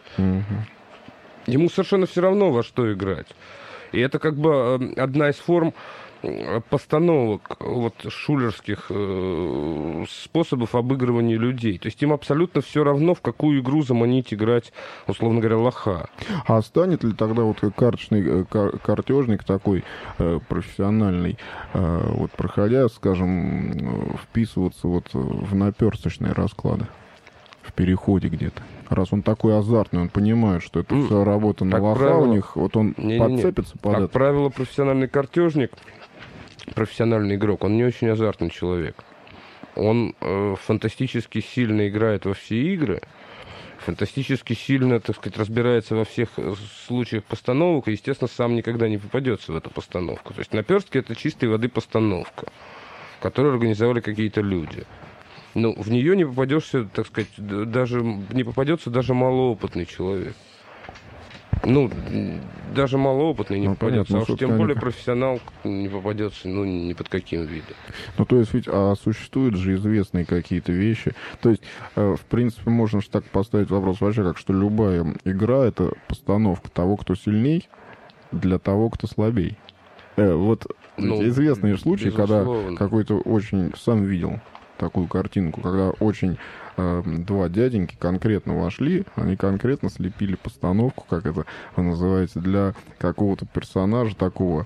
Ему совершенно все равно, во что играть. И это как бы одна из форм постановок вот, шулерских способов обыгрывания людей. То есть им абсолютно все равно, в какую игру заманить играть, условно говоря, лоха.
А станет ли тогда вот карточный картежник такой профессиональный, вот проходя, скажем, вписываться вот в наперсточные расклады? В переходе где-то. Раз он такой азартный, он понимает, что это все работа на лоха у них, вот он подцепится под это.
Как правило, профессиональный картежник, профессиональный игрок, он не очень азартный человек. Он фантастически сильно играет во все игры, фантастически сильно, так сказать, разбирается во всех случаях постановок, и, естественно, сам никогда не попадется в эту постановку. То есть наперстки — это чистой воды постановка, которую организовали какие-то люди. Ну, в нее не попадешься, так сказать, не попадется даже малоопытный человек. Ну, даже малоопытный не попадется, а уж тем более профессионал не попадется, ну, ни под каким видом.
Ну, то есть ведь существуют же известные какие-то вещи. То есть, в принципе, можно же так поставить вопрос вообще, как что любая игра — это постановка того, кто сильней, для того, кто слабей. Вот известные случаи, когда какой-то очень... Сам видел такую картинку, когда очень два дяденьки конкретно вошли, они конкретно слепили постановку, как это называется, для какого-то персонажа такого,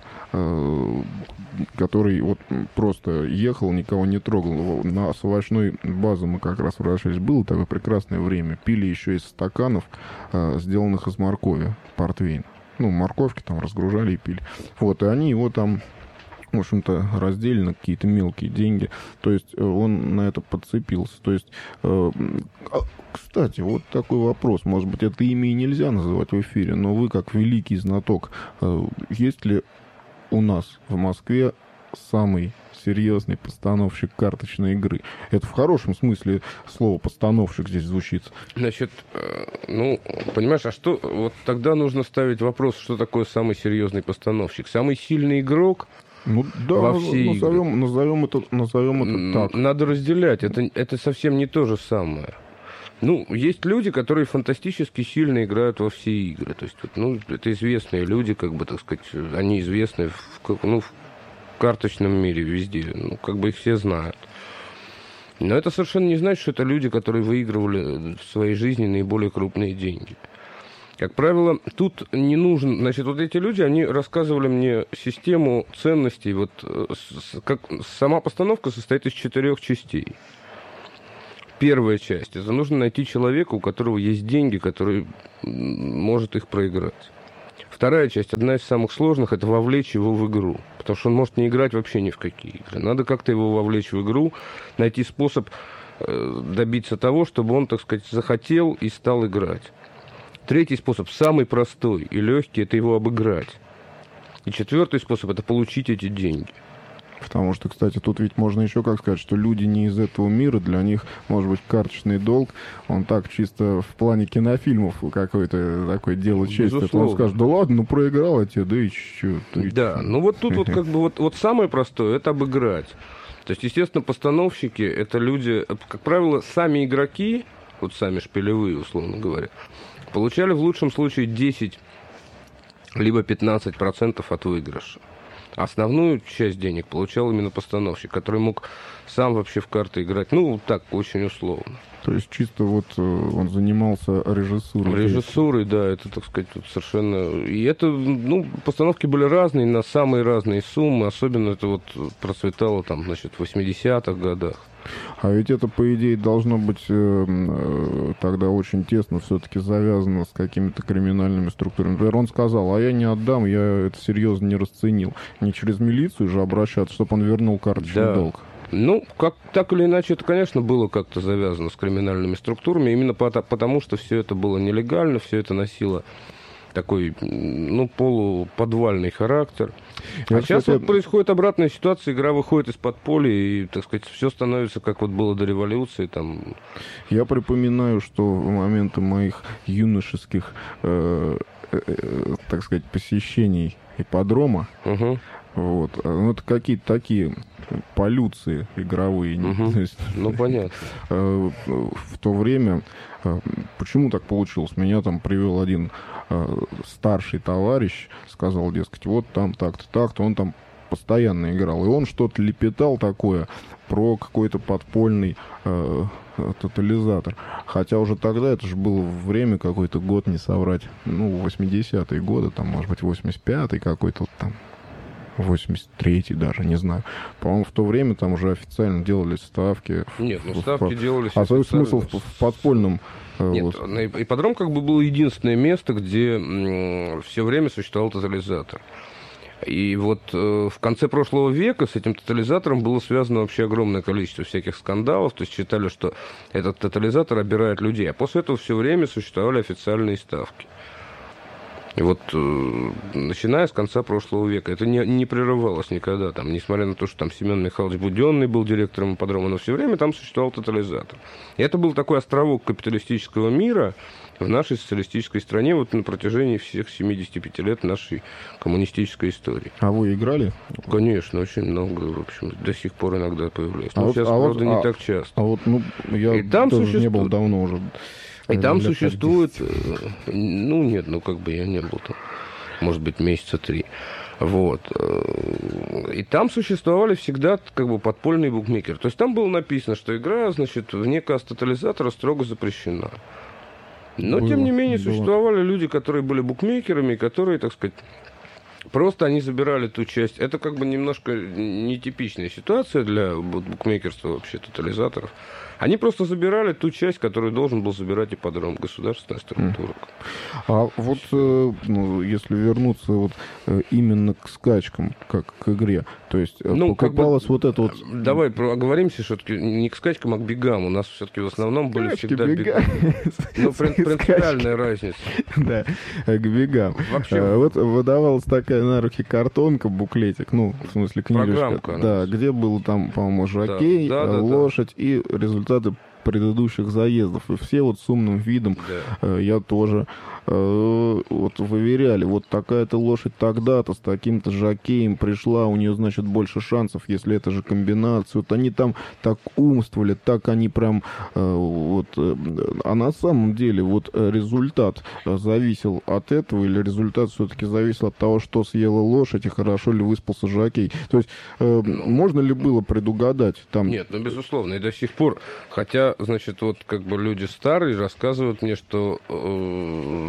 который вот просто ехал, никого не трогал. На овощной базе мы как раз вращались. Было такое прекрасное время. Пили еще из стаканов, сделанных из моркови, портвейн. Ну, морковки там разгружали и пили. Вот, и они его там, в общем-то, разделили на какие-то мелкие деньги. То есть он на это подцепился. То есть, кстати, вот такой вопрос. Может быть, это имя и нельзя называть в эфире, но вы, как великий знаток, есть ли у нас в Москве самый серьезный постановщик карточной игры? Это в хорошем смысле слова постановщик здесь звучит.
Значит, ну, понимаешь, а что... Вот тогда нужно ставить вопрос, что такое самый серьезный постановщик. Самый сильный игрок...
Ну да, назовем это так.
Надо разделять. Это совсем не то же самое. Ну, есть люди, которые фантастически сильно играют во все игры. То есть, ну, это известные люди, как бы, так сказать, они известны в карточном мире везде. Ну, как бы их все знают. Но это совершенно не значит, что это люди, которые выигрывали в своей жизни наиболее крупные деньги. Как правило, тут не нужен... Значит, вот эти люди, они рассказывали мне систему ценностей. Вот сама постановка состоит из 4 частей. Первая часть. Это нужно найти человека, у которого есть деньги, который может их проиграть. Вторая часть, одна из самых сложных, это вовлечь его в игру. Потому что он может не играть вообще ни в какие игры. Надо как-то его вовлечь в игру, найти способ добиться того, чтобы он, так сказать, захотел и стал играть. Третий способ, самый простой и легкий, это его обыграть. И 4-й способ, это получить эти деньги.
Потому что, кстати, тут ведь можно еще как сказать, что люди не из этого мира, для них, может быть, карточный долг, он так чисто в плане кинофильмов какое-то такое дело чести. Он скажет, да ладно, проиграл я тебе, да и что.
Да, ну вот тут вот как бы вот самое простое, это обыграть. То есть, естественно, постановщики, это люди, как правило, сами игроки, вот сами шпилевые, условно говоря, получали в лучшем случае 10 либо 15% от выигрыша. Основную часть денег получал именно постановщик, который мог сам вообще в карты играть. Ну, так, очень условно.
То есть чисто вот он занимался режиссурой.
Режиссурой, да, это, так сказать, тут совершенно... И это, ну, постановки были разные, на самые разные суммы. Особенно это вот процветало там, значит, в 80-х годах.
А ведь это, по идее, должно быть тогда очень тесно все-таки завязано с какими-то криминальными структурами. Например, он сказал, а я не отдам, я это серьезно не расценил. Не через милицию же обращаться, чтобы он вернул карточный долг.
Ну, как, так или иначе, это, конечно, было как-то завязано с криминальными структурами, именно потому что все это было нелегально, все это носило такой, ну, полуподвальный характер. А сейчас вот происходит обратная ситуация, игра выходит из-под поля, и, так сказать, все становится, как вот было до революции. Там...
Я припоминаю, что в моменты моих юношеских, так сказать, посещений ипподрома, вот, ну, это какие-то такие полюции игровые.
Ну, понятно.
В то время, почему так получилось? Меня там привел один старший товарищ, сказал, дескать, вот там так-то, так-то, он там постоянно играл. И он что-то лепетал такое про какой-то подпольный тотализатор. Хотя уже тогда, это же было время, какой-то год, не соврать, ну, 80-е годы, там, может быть, 85-й какой-то там, 83-й даже, не знаю. По-моему, в то время там уже официально делались ставки.
Нет, ну ставки делались...
А свой смысл в подпольном...
Нет, вот. Ипподром как бы было единственное место, где все время существовал тотализатор. И вот в конце прошлого века с этим тотализатором было связано вообще огромное количество всяких скандалов. То есть считали, что этот тотализатор обирает людей. А после этого все время существовали официальные ставки. И вот, начиная с конца прошлого века, это не прерывалось никогда. Там, несмотря на то, что там Семен Михайлович Буденный был директором ипподрома, но все время там существовал тотализатор. И это был такой островок капиталистического мира в нашей социалистической стране вот на протяжении всех 75 лет нашей коммунистической истории.
А вы играли?
Конечно, очень много. В общем, до сих пор иногда появляется. Но сейчас, правда, не так часто.
А вот, ну, я тоже не был давно уже.
И там существует... Ну, нет, ну, как бы я не был там. Может быть, месяца 3. Вот. И там существовали всегда как бы подпольные букмекеры. То есть там было написано, что игра, значит, вне касс тотализатора строго запрещена. Но, тем не менее, существовали люди, которые были букмекерами, которые, так сказать, просто они забирали ту часть. Это как бы немножко нетипичная ситуация для букмекерства вообще, тотализаторов. Они просто забирали ту часть, которую должен был забирать ипподром, государственная структура.
А вот, ну, если вернуться вот именно к скачкам, как к игре, то есть покупалось как бы, вот это вот...
Давай оговоримся, все-таки не к скачкам, а к бегам. У нас все-таки в основном были всегда бега. Ну, принципиальная разница.
Да, к бегам. Вот выдавалась такая на руки картонка, буклетик, ну, в смысле книжечка. Да, где был там, по-моему, жокей, лошадь и результаты предыдущих заездов. И все вот с умным видом, я тоже, вот выверяли, вот такая-то лошадь тогда-то с таким-то жокеем пришла, у нее, значит, больше шансов, если это же комбинация. Вот они там так умствовали, так они прям вот... А на самом деле вот результат зависел от этого, или результат все-таки зависел от того, что съела лошадь и хорошо ли выспался жокей? То есть можно ли было предугадать там...
Нет, ну, безусловно, и до сих пор. Хотя, значит, вот как бы люди старые рассказывают мне, что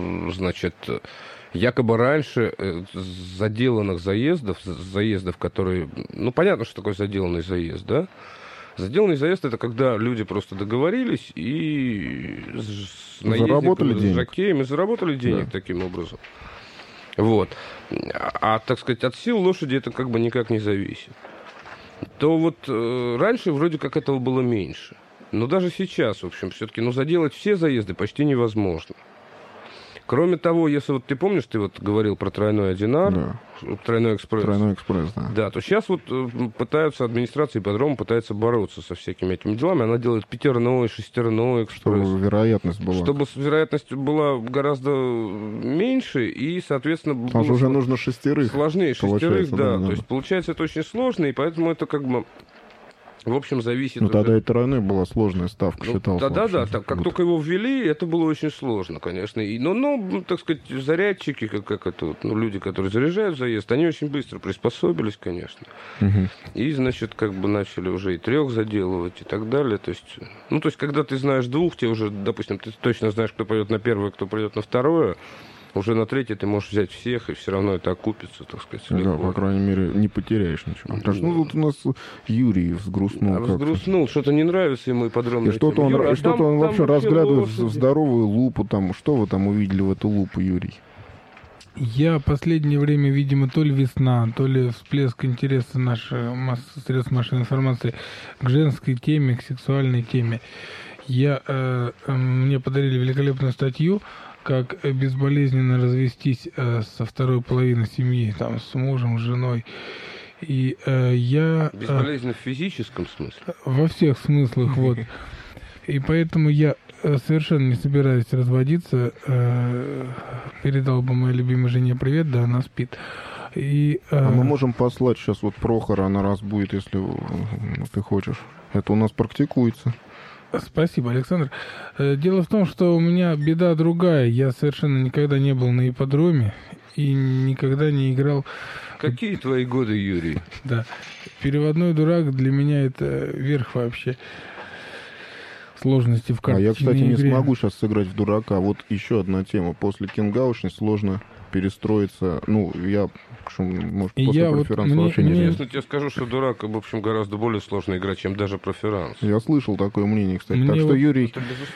значит, якобы раньше заделанных заездов, которые... Ну, понятно, что такое заделанный заезд, да? Заделанный заезд — это когда люди просто договорились и
заработали денег.
С жокеем и заработали денег таким образом. Вот. А, так сказать, от сил лошади это как бы никак не зависит. То вот раньше вроде как этого было меньше. Но даже сейчас, в общем, все-таки, заделать все заезды почти невозможно. Кроме того, если вот ты помнишь, ты вот говорил про тройной Одинар, тройной экспресс.
Тройной экспресс, да.
Да, то сейчас вот пытаются, администрация ипподрома пытается бороться со всякими этими делами. Она делает пятерной, шестерной экспресс.
Чтобы вероятность была.
Чтобы вероятность была гораздо меньше, и, соответственно...
Потому что уже нужно шестерых.
Сложнее шестерых, да.
Да.
То есть, получается, это очень сложно, и поэтому это как бы... В общем, зависит...
Ну, тогда и тройной была сложная ставка, считалось.
Да. Как только его ввели, это было очень сложно, конечно. Но так сказать, зарядчики, люди, которые заряжают заезд, они очень быстро приспособились, конечно.
Угу. И,
значит, как бы начали уже и трех заделывать, и так далее. То есть, когда ты знаешь двух, тебе уже, допустим, ты точно знаешь, кто пойдет на первое, кто пойдет на второе, уже на третье ты можешь взять всех, и все равно это окупится, так сказать.
Да, по крайней мере, не потеряешь ничего. Так, тут у нас Юрий взгрустнул.
Взгрустнул, что-то не нравится ему ипподромная
тема. И что-то он вообще разглядывает в здоровую лупу. Там, что вы там увидели в эту лупу, Юрий?
Я в последнее время, видимо, то ли весна, то ли всплеск интереса наших средств массовой информации к женской теме, к сексуальной теме. Мне подарили великолепную статью, как безболезненно развестись со второй половиной семьи, там, с мужем, с женой. И я...
Безболезненно в физическом смысле?
Во всех смыслах, вот. И поэтому я совершенно не собираюсь разводиться. Передал бы моей любимой жене привет, да, она спит.
А мы можем послать сейчас вот Прохора, она раз будет, если ты хочешь. Это у нас практикуется.
Спасибо, Александр. Дело в том, что у меня беда другая. Я совершенно никогда не был на ипподроме и никогда не играл...
Какие твои годы, Юрий?
Да. Переводной дурак для меня это верх вообще сложности в карточной игре.
А я, кстати, не смогу сейчас сыграть в дурака. Вот еще одна тема. После Кинга очень сложно перестроиться. Может, после проферанса вообще не
Честно тебе скажу, что дурак, в общем, гораздо более сложно играть, чем даже проферанс.
Я слышал такое мнение, кстати. Так что, Юрий,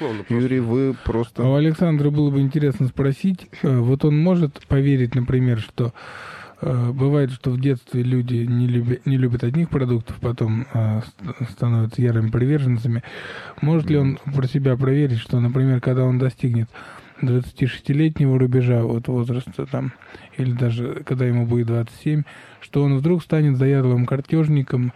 вы просто...
А у Александра было бы интересно спросить, вот он может поверить, например, что бывает, что в детстве люди не любят одних продуктов, потом становятся ярыми приверженцами. Может ли он про себя проверить, что, например, когда он достигнет 26-летнего рубежа, вот возраста там, или даже когда ему будет 27, что он вдруг станет заядлым картежником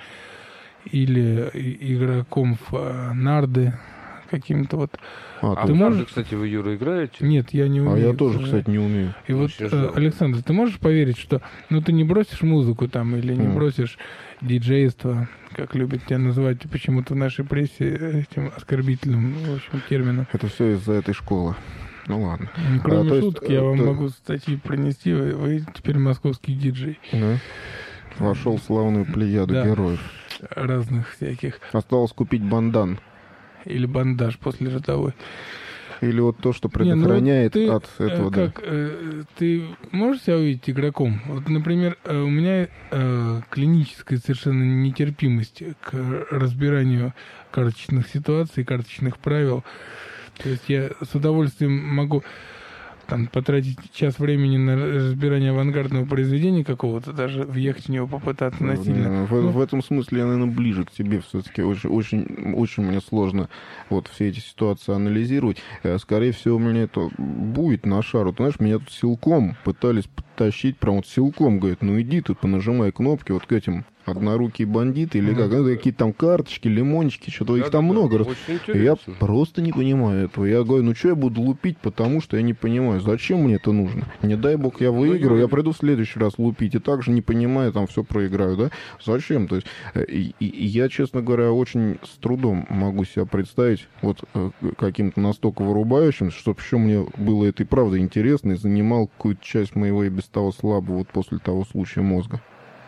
или игроком в нарды каким-то вот.
Ты можешь, кстати, вы, Юра, играете?
Нет, я не умею.
А я тоже, кстати, не умею.
И вот, Александр, ты можешь поверить, что ты не бросишь музыку там или не бросишь диджейство, как любят тебя называть почему-то в нашей прессе этим оскорбительным, в общем, термином.
Это все из-за этой школы. Ну ладно.
Кроме шуток, я вам могу статьи принести. Вы теперь московский диджей.
Да. Вошел в славную плеяду героев.
Разных всяких.
Осталось купить бандан.
Или бандаж после ротовой.
Или вот то, что предохраняет от этого.
Ты можешь себя увидеть игроком? Вот, например, у меня клиническая совершенно нетерпимость к разбиранию карточных ситуаций, карточных правил. То есть я с удовольствием могу потратить час времени на разбирание авангардного произведения какого-то, даже въехать в него попытаться насильно.
В этом смысле я, наверное, ближе к тебе все-таки. Очень мне сложно вот все эти ситуации анализировать. Скорее всего, у меня это будет на шару. Ты знаешь, меня тут силком пытались подтащить, прям вот силком, говорит, иди тут, понажимай кнопки вот к этим однорукие бандиты или как, какие-то там карточки, лимончики, что-то их там много. Я просто не понимаю этого. Я говорю, что я буду лупить, потому что я не понимаю, зачем мне это нужно. Не дай бог я выиграю, я приду в следующий раз лупить и также не понимаю, там все проиграю, да? Зачем? То есть, и я, честно говоря, очень с трудом могу себя представить вот каким-то настолько вырубающим, чтобы еще мне было это и правда интересно и занимал какую-то часть моего и без того слабого вот после того случая мозга.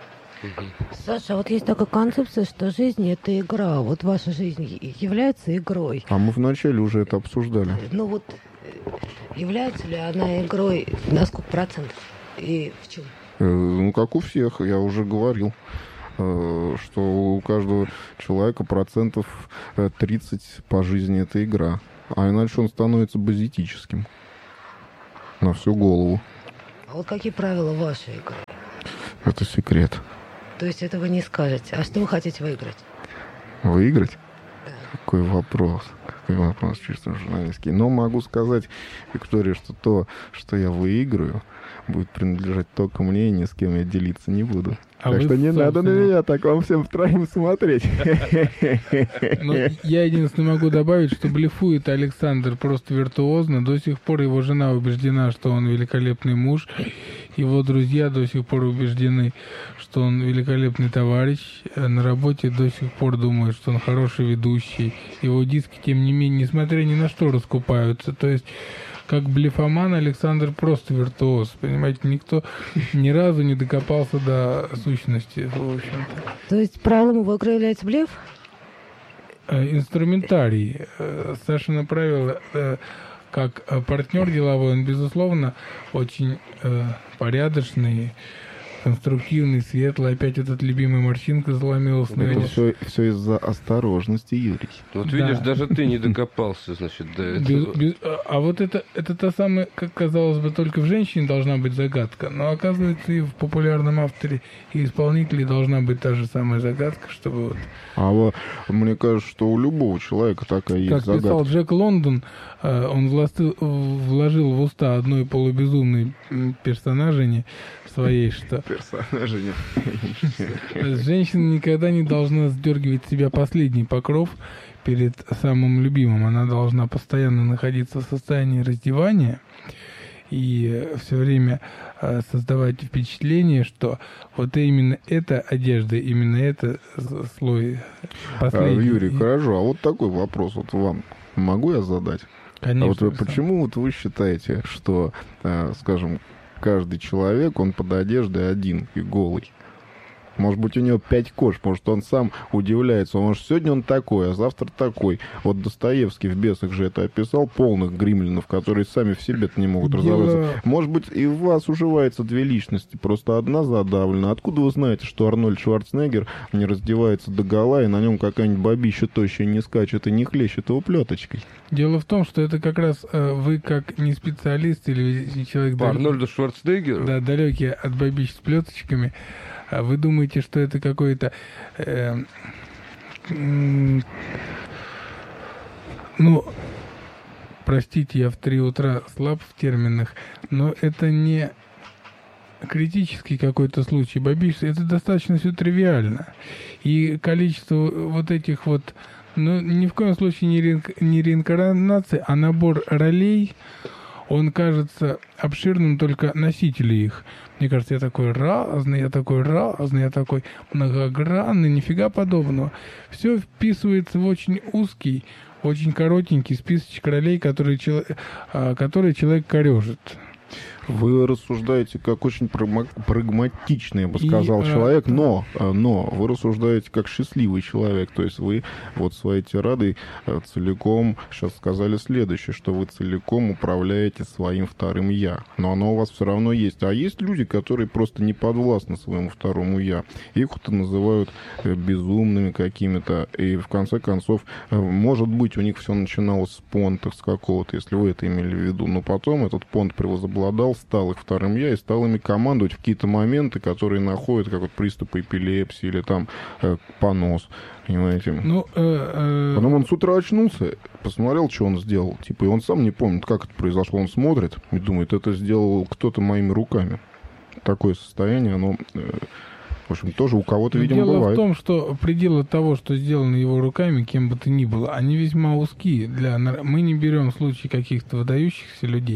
Саша, вот есть такая концепция, что жизнь — это игра. Вот ваша жизнь является игрой.
А мы вначале уже это обсуждали.
Является ли она игрой на сколько процентов? И в чем?
Ну, как у всех, я уже говорил, что у каждого человека 30% по жизни это игра. А иначе он становится базитическим. На всю голову.
А вот какие правила вашей игры?
Это секрет.
То есть это вы не скажете. А что вы хотите выиграть?
Выиграть?
Да.
Какой вопрос чисто журналистский. Но могу сказать, Виктория, что то, что я выиграю, будет принадлежать только мне, и ни с кем я делиться не буду. Так что не надо на меня так вам всем втроем смотреть.
Ну, я единственное могу добавить, что блефует Александр просто виртуозно. До сих пор его жена убеждена, что он великолепный муж. Его друзья до сих пор убеждены, что он великолепный товарищ. На работе до сих пор думают, что он хороший ведущий. Его диски, тем не менее, несмотря ни на что, раскупаются. То есть, как блефоман, Александр просто виртуоз. Понимаете, никто ни разу не докопался до сущности, в общем-то.
То есть правилом его игры является блеф?
Инструментарий. Сашина правило, как партнер деловой, он, безусловно, очень порядочный, конструктивный, светлый. Опять этот любимый морщинка заломилась на
Это
его.
все из-за осторожности, Юрий.
Вот
Да.
видишь, даже ты не докопался, значит, до этого.
А вот это та самая, как казалось бы, только в женщине должна быть загадка. Но оказывается, и в популярном авторе и исполнителе должна быть та же самая загадка, чтобы вот...
А мне кажется, что у любого человека такая есть
Как
загадка.
писал Джек Лондон, он вложил в уста одной полубезумной персонажине своей, что
Персонажи.
женщина никогда не должна сдергивать с себя последний покров перед самым любимым. Она должна постоянно находиться в состоянии раздевания и все время создавать впечатление, что вот именно эта одежда, именно это слой последний.
Юрий, хорошо, а вот такой вопрос вот вам могу я задать?
Конечно.
А вот почему вот вы считаете, что, скажем, каждый человек, он под одеждой один и голый? Может быть, у него 5 кож, может, он сам удивляется. Может, сегодня он такой, а завтра такой. Вот Достоевский в «Бесах» же это описал, полных гремлинов, которые сами в себе-то не могут разобраться. Может быть, и в вас уживается две личности, просто одна задавлена. Откуда вы знаете, что Арнольд Шварценеггер не раздевается догола, и на нем какая-нибудь бабища тощая не скачет и не хлещет его плеточкой?
Дело в том, что это как раз вы, как не специалист или человек...
По Арнольду Шварценеггеру?
Да, далекий от бабищ с плеточками. А вы думаете, что это какой-то... простите, я в 3 утра слаб в терминах, но это не критический какой-то случай. Бабищ, это достаточно все тривиально. И количество вот этих вот... ни в коем случае не реинкарнация, а набор ролей, он кажется обширным только носители их. Мне кажется, я такой разный, я такой многогранный, нифига подобного. Все вписывается в очень узкий, очень коротенький списочек ролей, которые человек корежит.
Вы рассуждаете как очень прагматичный, я бы сказал, человек, но вы рассуждаете как счастливый человек. То есть вы вот своей тирадой целиком сейчас сказали следующее, что вы целиком управляете своим вторым «я». Но оно у вас все равно есть. А есть люди, которые просто не подвластны своему второму «я». Их-то называют безумными какими-то. И в конце концов, может быть, у них все начиналось с понта, с какого-то, если вы это имели в виду. Но потом этот понт превозобладал, стал их вторым «я» и стал ими командовать в какие-то моменты, которые находят, как вот приступы эпилепсии или там понос, понимаете? Потом он с утра очнулся, посмотрел, что он сделал, и он сам не помнит, как это произошло. Он смотрит и думает, это сделал кто-то моими руками. Такое состояние, оно... В общем, тоже у кого-то, видимо,
дело
бывает.
Дело в том, что пределы того, что сделано его руками, кем бы то ни было, они весьма узкие. Мы не берем случаи каких-то выдающихся людей.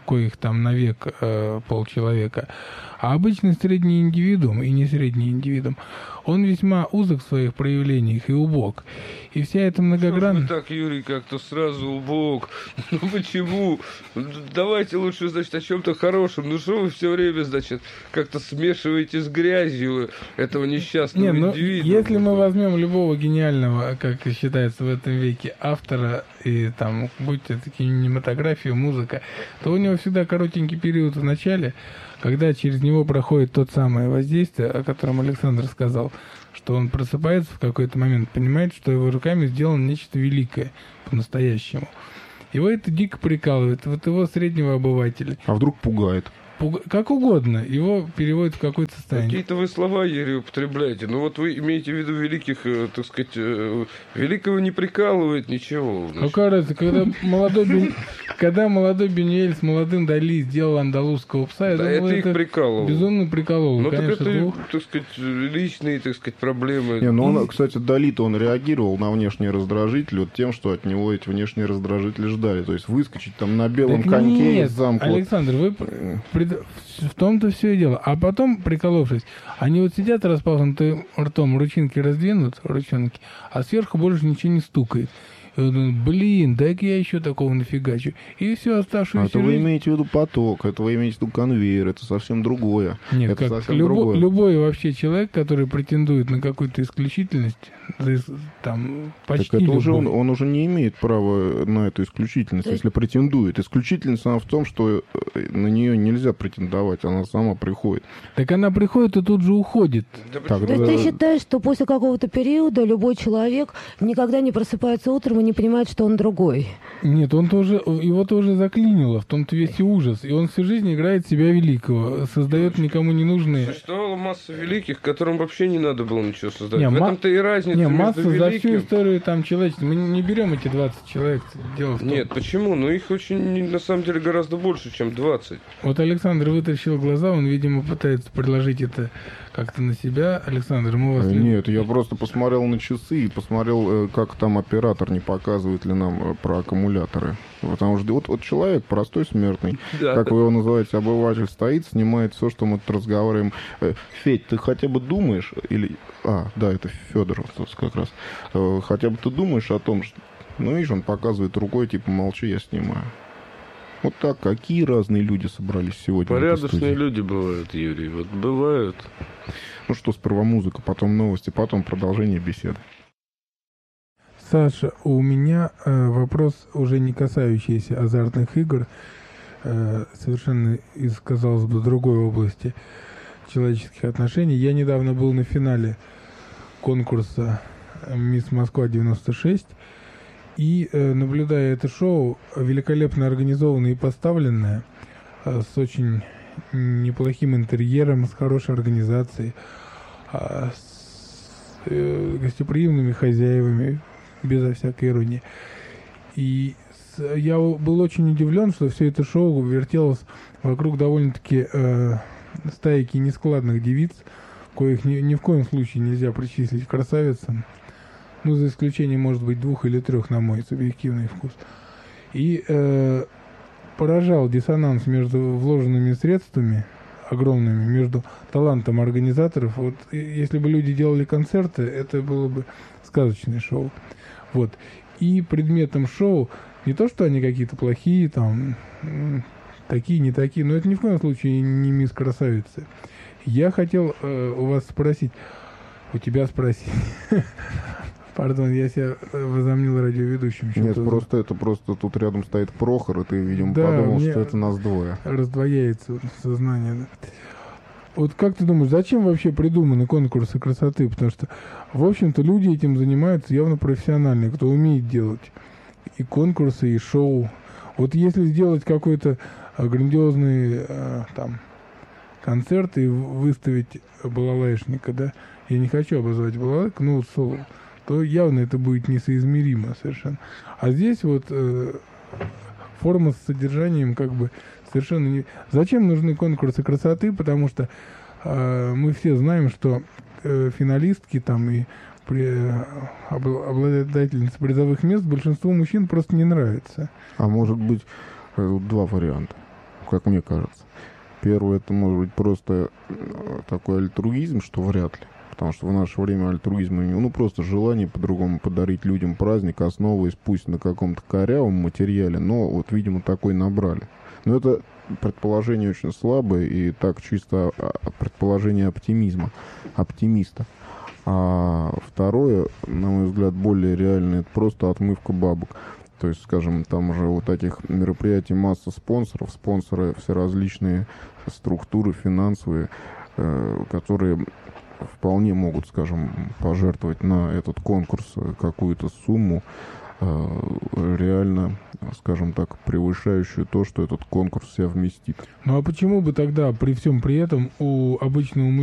коих там навек полчеловека, а обычный средний индивидуум и не средний индивидуум, он весьма узок в своих проявлениях и убог. И вся эта многогранная...
Вы так, Юрий, как-то сразу убог. Ну почему? Давайте лучше, значит, о чем-то хорошем. Ну что вы все время, значит, как-то смешиваете с грязью этого несчастного индивида?
Если мы возьмем любого гениального, как считается в этом веке, автора, и там, будь это кинематография, музыка, то у него всегда коротенький период в начале, когда через него проходит тот самое воздействие, о котором Александр сказал, что он просыпается в какой-то момент, понимает, что его руками сделано нечто великое по-настоящему. Его это дико прикалывает, вот его среднего обывателя.
А вдруг пугает?
Как угодно, его переводят в какое-то состояние.
Какие-то вы слова, Юрий, употребляете. Ну вот вы имеете в виду великих, так сказать, великого не прикалывает ничего.
Ну, кажется, когда молодой Бенюэль с молодым Дали сделал андалузского пса,
да, это их прикалывало.
Безумно прикололо.
Ну,
конечно,
так это, так сказать, личные, так сказать, проблемы.
Не, ну он, кстати, Дали-то он реагировал на внешние раздражители вот тем, что от него эти внешние раздражители ждали. То есть выскочить там на белом коньке из замка.
Александр, вы в том-то все и дело. А потом, приколовшись, они вот сидят распахнутым ртом, ручинки раздвинут, ручонки, а сверху больше ничего не стукает. И он думает, блин, дай-ка я еще такого нафигачу. И все оставшуюся
это вы имеете в виду поток, это вы имеете в виду конвейер, это совсем другое.
Нет,
это
как
совсем другое.
Любой вообще человек, который претендует на какую-то исключительность, там, почти
так это
любой.
уже он уже не имеет права на эту исключительность, если претендует. Исключительность она в том, что на нее нельзя претендовать, она сама приходит.
Так она приходит и тут же уходит.
То есть ты считаешь, что после какого-то периода любой человек никогда не просыпается утром и не понимает, что он другой?
Нет, его тоже заклинило, в том-то весь и ужас. И он всю жизнь играет себя великого, создает никому не нужные...
Существовала масса великих, которым вообще не надо было ничего создавать. В этом-то и разница между
масса
великим...
за всю историю там человечества. Мы не берем эти 20 человек. Дело в том...
Нет, почему? Ну их очень, на самом деле, гораздо больше, чем 20.
Вот Александр вытащил глаза, он, видимо, пытается предложить это как-то на себя. Александр, мы вас...
Нет, я просто посмотрел на часы и посмотрел, как там оператор не показывает ли нам про аккумуляторы. Потому что вот человек, простой смертный, да, как вы его называете, обыватель, стоит, снимает все, что мы тут разговариваем. Федь, ты хотя бы думаешь, или... да, это Федор как раз. Хотя бы ты думаешь о том, что... Ну, видишь, он показывает рукой, типа, молчи, я снимаю. Вот так, какие разные люди собрались сегодня.
Порядочные люди бывают, Юрий, вот бывают.
Ну что, сперва музыка, потом новости, потом продолжение беседы.
Саша, у меня вопрос, уже не касающийся азартных игр, совершенно из, казалось бы, другой области человеческих отношений. Я недавно был на финале конкурса «Мисс Москва-96», и, наблюдая это шоу, великолепно организованное и поставленное, с очень неплохим интерьером, с хорошей организацией, с гостеприимными хозяевами, безо всякой иронии. И я был очень удивлен, что все это шоу вертелось вокруг довольно-таки стайки нескладных девиц, коих ни в коем случае нельзя причислить к красавицам. Ну, за исключением, может быть, 2 или 3, на мой субъективный вкус. И поражал диссонанс между вложенными средствами огромными, между талантом организаторов. Вот если бы люди делали концерты, это было бы сказочное шоу. Вот. И предметом шоу не то, что они какие-то плохие, там, такие, не такие, но это ни в коем случае не мисс Красавицы. Я хотел у вас спросить, у тебя спросить... Пардон, я себя возомнил радиоведущим.
Нет, просто тут рядом стоит Прохор, и ты, видимо, подумал, что это нас двое.
Раздвояется сознание. Да. Вот как ты думаешь, зачем вообще придуманы конкурсы красоты? Потому что, в общем-то, люди этим занимаются явно профессионально, кто умеет делать и конкурсы, и шоу. Вот если сделать какой-то грандиозный там концерт и выставить балалайшника, да, я не хочу обозвать балалайку, ну вот соло, то явно это будет несоизмеримо совершенно. А здесь вот форма с содержанием как бы совершенно не... Зачем нужны конкурсы красоты? Потому что мы все знаем, что финалистки там и обладательницы призовых мест большинству мужчин просто не нравится.
А может быть, 2 варианта. как мне кажется. Первое, это может быть просто такой альтруизм, что вряд ли. Потому что в наше время альтруизма просто желание по-другому подарить людям праздник, основываясь пусть на каком-то корявом материале, но вот, видимо, такой набрали. Но это предположение очень слабое и так чисто предположение оптимиста. А второе, на мой взгляд, более реальное, это просто отмывка бабок. То есть, скажем, там уже у таких мероприятий масса спонсоров, спонсоры все различные структуры финансовые, которые вполне могут, скажем, пожертвовать на этот конкурс какую-то сумму, реально, скажем так, превышающую то, что этот конкурс в себя вместит.
Ну а почему бы тогда при всем при этом у обычного